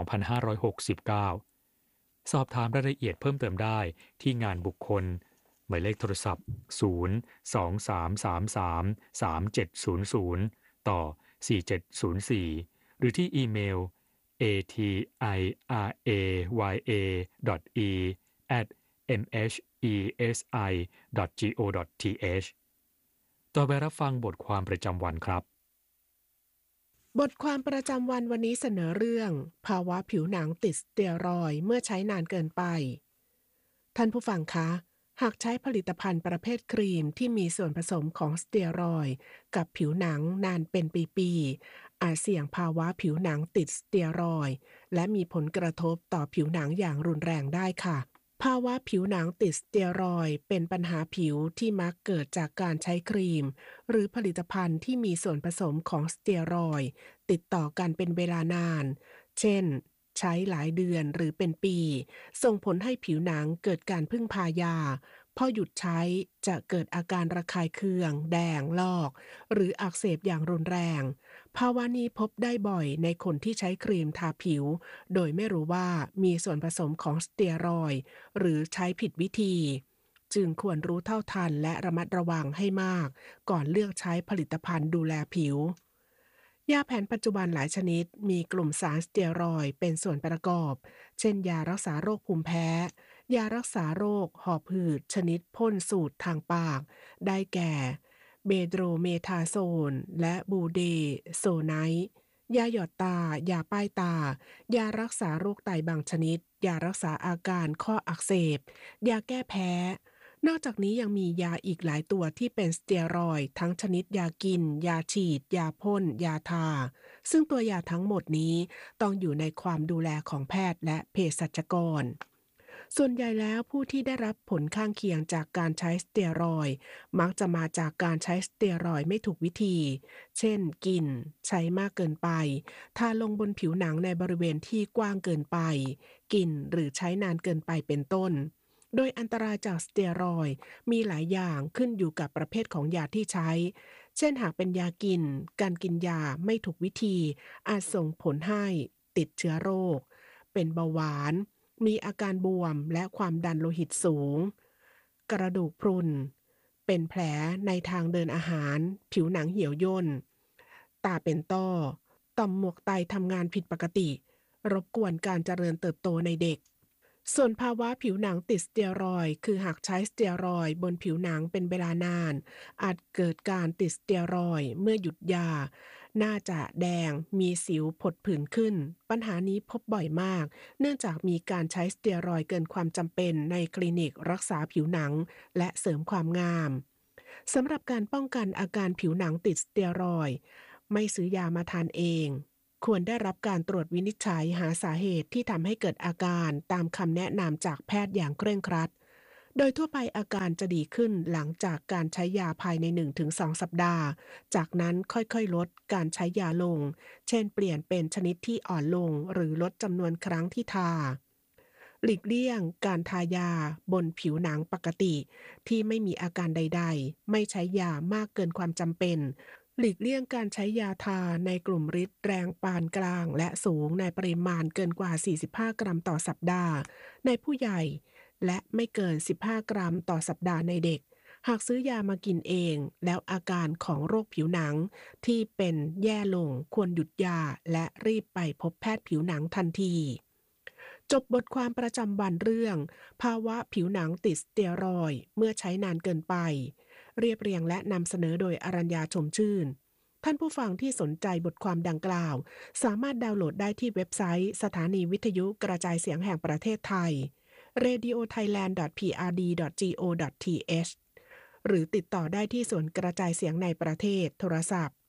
2569สอบถามรายละเอียดเพิ่มเติมได้ที่งานบุคคลหมายเลขโทรศัพท์023333700ต่อ4704หรือที่อีเมล atiraya.e@mhesi.go.th ต่อไปรับฟังบทความประจำวันครับบทความประจำวันวันนี้เสนอเรื่องภาวะผิวหนังติดสเตียรอยด์เมื่อใช้นานเกินไปท่านผู้ฟังคะหากใช้ผลิตภัณฑ์ประเภทครีมที่มีส่วนผสมของสเตียรอยด์กับผิวหนังนานเป็นปีๆอาจเสี่ยงภาวะผิวหนังติดสเตียรอยด์และมีผลกระทบต่อผิวหนังอย่างรุนแรงได้ค่ะภาวะผิวหนังติดสเตียรอยด์เป็นปัญหาผิวที่มักเกิดจากการใช้ครีมหรือผลิตภัณฑ์ที่มีส่วนผสมของสเตียรอยด์ติดต่อกันเป็นเวลานานเช่นใช้หลายเดือนหรือเป็นปีส่งผลให้ผิวหนังเกิดการพึ่งพายาพอหยุดใช้จะเกิดอาการระคายเคืองแดงลอกหรืออักเสบอย่างรุนแรงภาวะนี้พบได้บ่อยในคนที่ใช้ครีมทาผิวโดยไม่รู้ว่ามีส่วนผสมของสเตียรอยด์หรือใช้ผิดวิธีจึงควรรู้เท่าทันและระมัดระวังให้มากก่อนเลือกใช้ผลิตภัณฑ์ดูแลผิวยาแผนปัจจุบันหลายชนิดมีกลุ่มสารสเตียรอยด์เป็นส่วนประกอบเช่นยารักษาโรคภูมิแพ้ยารักษาโรคหอบหืดชนิดพ่นสูตรทางปากได้แก่เบโดรเมทาโซนและบูเดโซไนท์ยาหยอดตายาป้ายตายารักษาโรคไตบางชนิดยารักษาอาการข้ออักเสบยาแก้แพ้นอกจากนี้ยังมียาอีกหลายตัวที่เป็นสเตียรอยด์ทั้งชนิดยากินยาฉีดยาพ่นยาทาซึ่งตัวยาทั้งหมดนี้ต้องอยู่ในความดูแลของแพทย์และเภสัชกรส่วนใหญ่แล้วผู้ที่ได้รับผลข้างเคียงจากการใช้สเตียรอยด์มักจะมาจากการใช้สเตียรอยด์ไม่ถูกวิธีเช่นกินใช้มากเกินไปทาลงบนผิวหนังในบริเวณที่กว้างเกินไปกินหรือใช้นานเกินไปเป็นต้นโดยอันตรายจากสเตียรอยด์มีหลายอย่างขึ้นอยู่กับประเภทของยาที่ใช้เช่นหากเป็นยากินการกินยาไม่ถูกวิธีอาจส่งผลให้ติดเชื้อโรคเป็นเบาหวานมีอาการบวมและความดันโลหิตสูงกระดูกพรุนเป็นแผลในทางเดินอาหารผิวหนังเหี่ยวย่นตาเป็นต้อต่อมหมวกไตทำงานผิดปกติรบกวนการเจริญเติบโตในเด็กส่วนภาวะผิวหนังติดสเตียรอยด์คือหากใช้สเตียรอยด์บนผิวหนังเป็นเวลานานอาจเกิดการติดสเตียรอยด์เมื่อหยุดยาหน้าจะแดงมีสิวผดผื่นขึ้นปัญหานี้พบบ่อยมากเนื่องจากมีการใช้สเตียรอยด์เกินความจำเป็นในคลินิกรักษาผิวหนังและเสริมความงามสำหรับการป้องกันอาการผิวหนังติดสเตียรอยด์ไม่ซื้อยามาทานเองควรได้รับการตรวจวินิจฉัยหาสาเหตุที่ทำให้เกิดอาการตามคำแนะนำจากแพทย์อย่างเคร่งครัดโดยทั่วไปอาการจะดีขึ้นหลังจากการใช้ยาภายใน 1-2 สัปดาห์จากนั้นค่อยๆลดการใช้ยาลงเช่นเปลี่ยนเป็นชนิดที่อ่อนลงหรือลดจำนวนครั้งที่ทาหลีกเลี่ยงการทายาบนผิวหนังปกติที่ไม่มีอาการใดๆไม่ใช้ยามากเกินความจำเป็นหลีกเลี่ยงการใช้ยาทาในกลุ่มฤทธิ์แรงปานกลางและสูงในปริมาณเกินกว่า45กรัมต่อสัปดาห์ในผู้ใหญ่และไม่เกิน15กรัมต่อสัปดาห์ในเด็กหากซื้อยามากินเองแล้วอาการของโรคผิวหนังที่เป็นแย่ลงควรหยุดยาและรีบไปพบแพทย์ผิวหนังทันทีจบบทความประจำวันเรื่องภาวะผิวหนังติดสเตียรอยด์เมื่อใช้นานเกินไปเรียบเรียงและนำเสนอโดยอรัญญาชมชื่นท่านผู้ฟังที่สนใจบทความดังกล่าวสามารถดาวน์โหลดได้ที่เว็บไซต์สถานีวิทยุกระจายเสียงแห่งประเทศไทย radiothailand.prd.go.th หรือติดต่อได้ที่ส่วนกระจายเสียงในประเทศโทรศัพท์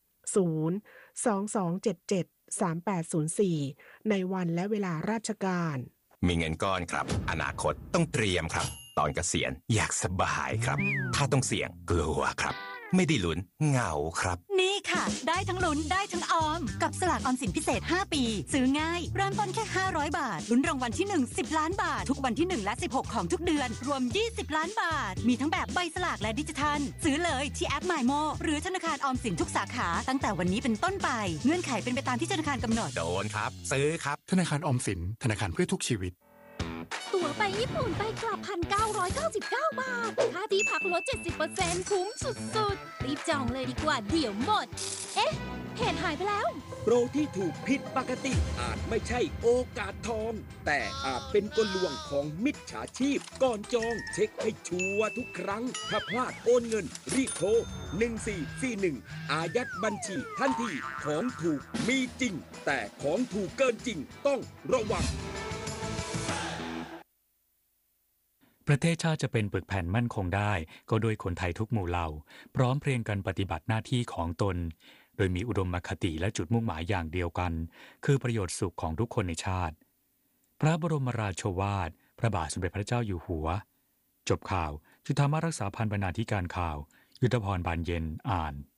022773804 ในวันและเวลาราชการมีเงินก้อนครับอนาคตต้องเตรียมครับตอนเกษียณอยากสบายครับถ้าต้องเสี่ยงกลัวครับไม่ได้ลุ้นเหงาครับนี่ค่ะได้ทั้งลุ้นได้ทั้งออมกับสลากออมสินพิเศษ5ปีซื้อง่ายเริ่มต้นแค่500บาทลุ้นรางวัลที่1 10ล้านบาททุกวันที่1และ16ของทุกเดือนรวม20ล้านบาทมีทั้งแบบใบสลากและดิจิทัลซื้อเลยที่แอป MyMo หรือธนาคารออมสินทุกสาขาตั้งแต่วันนี้เป็นต้นไปเงื่อนไขเป็นไปตามที่ธนาคารกำหนดโดนครับซื้อครับธนาคารออมสินธนาคารเพื่อทุกชีวิตตั๋วไปญี่ปุ่นไปกลับ 1,999 บาทค่าที่พักลด 70% คุ้มสุดๆรีบจองเลยดีกว่าเดี๋ยวหมดเอ๊ะเพจหายไปแล้วโปรที่ถูกผิดปกติอาจไม่ใช่โอกาสทองแต่อาจเป็นกลลวงของมิจฉาชีพก่อนจองเช็คให้ชัวร์ทุกครั้งถ้าพลาดโอนเงินรีบโทร1441อายัดบัญชีทันทีของถูกมีจริงแต่ของถูกเกินจริงต้องระวังประเทศชาติจะเป็นปึกแผ่นมั่นคงได้ก็โดยคนไทยทุกหมู่เหล่าพร้อมเพรียงกันปฏิบัติหน้าที่ของตนโดยมีอุดมคติและจุดมุ่งหมายอย่างเดียวกันคือประโยชน์สุขของทุกคนในชาติพระบรมราโชวาทพระบาทสมเด็จพระเจ้าอยู่หัวจบข่าวจุฑามารักษาพันธ์บรรณาธิการข่าวยุทธพรบานเย็นอ่าน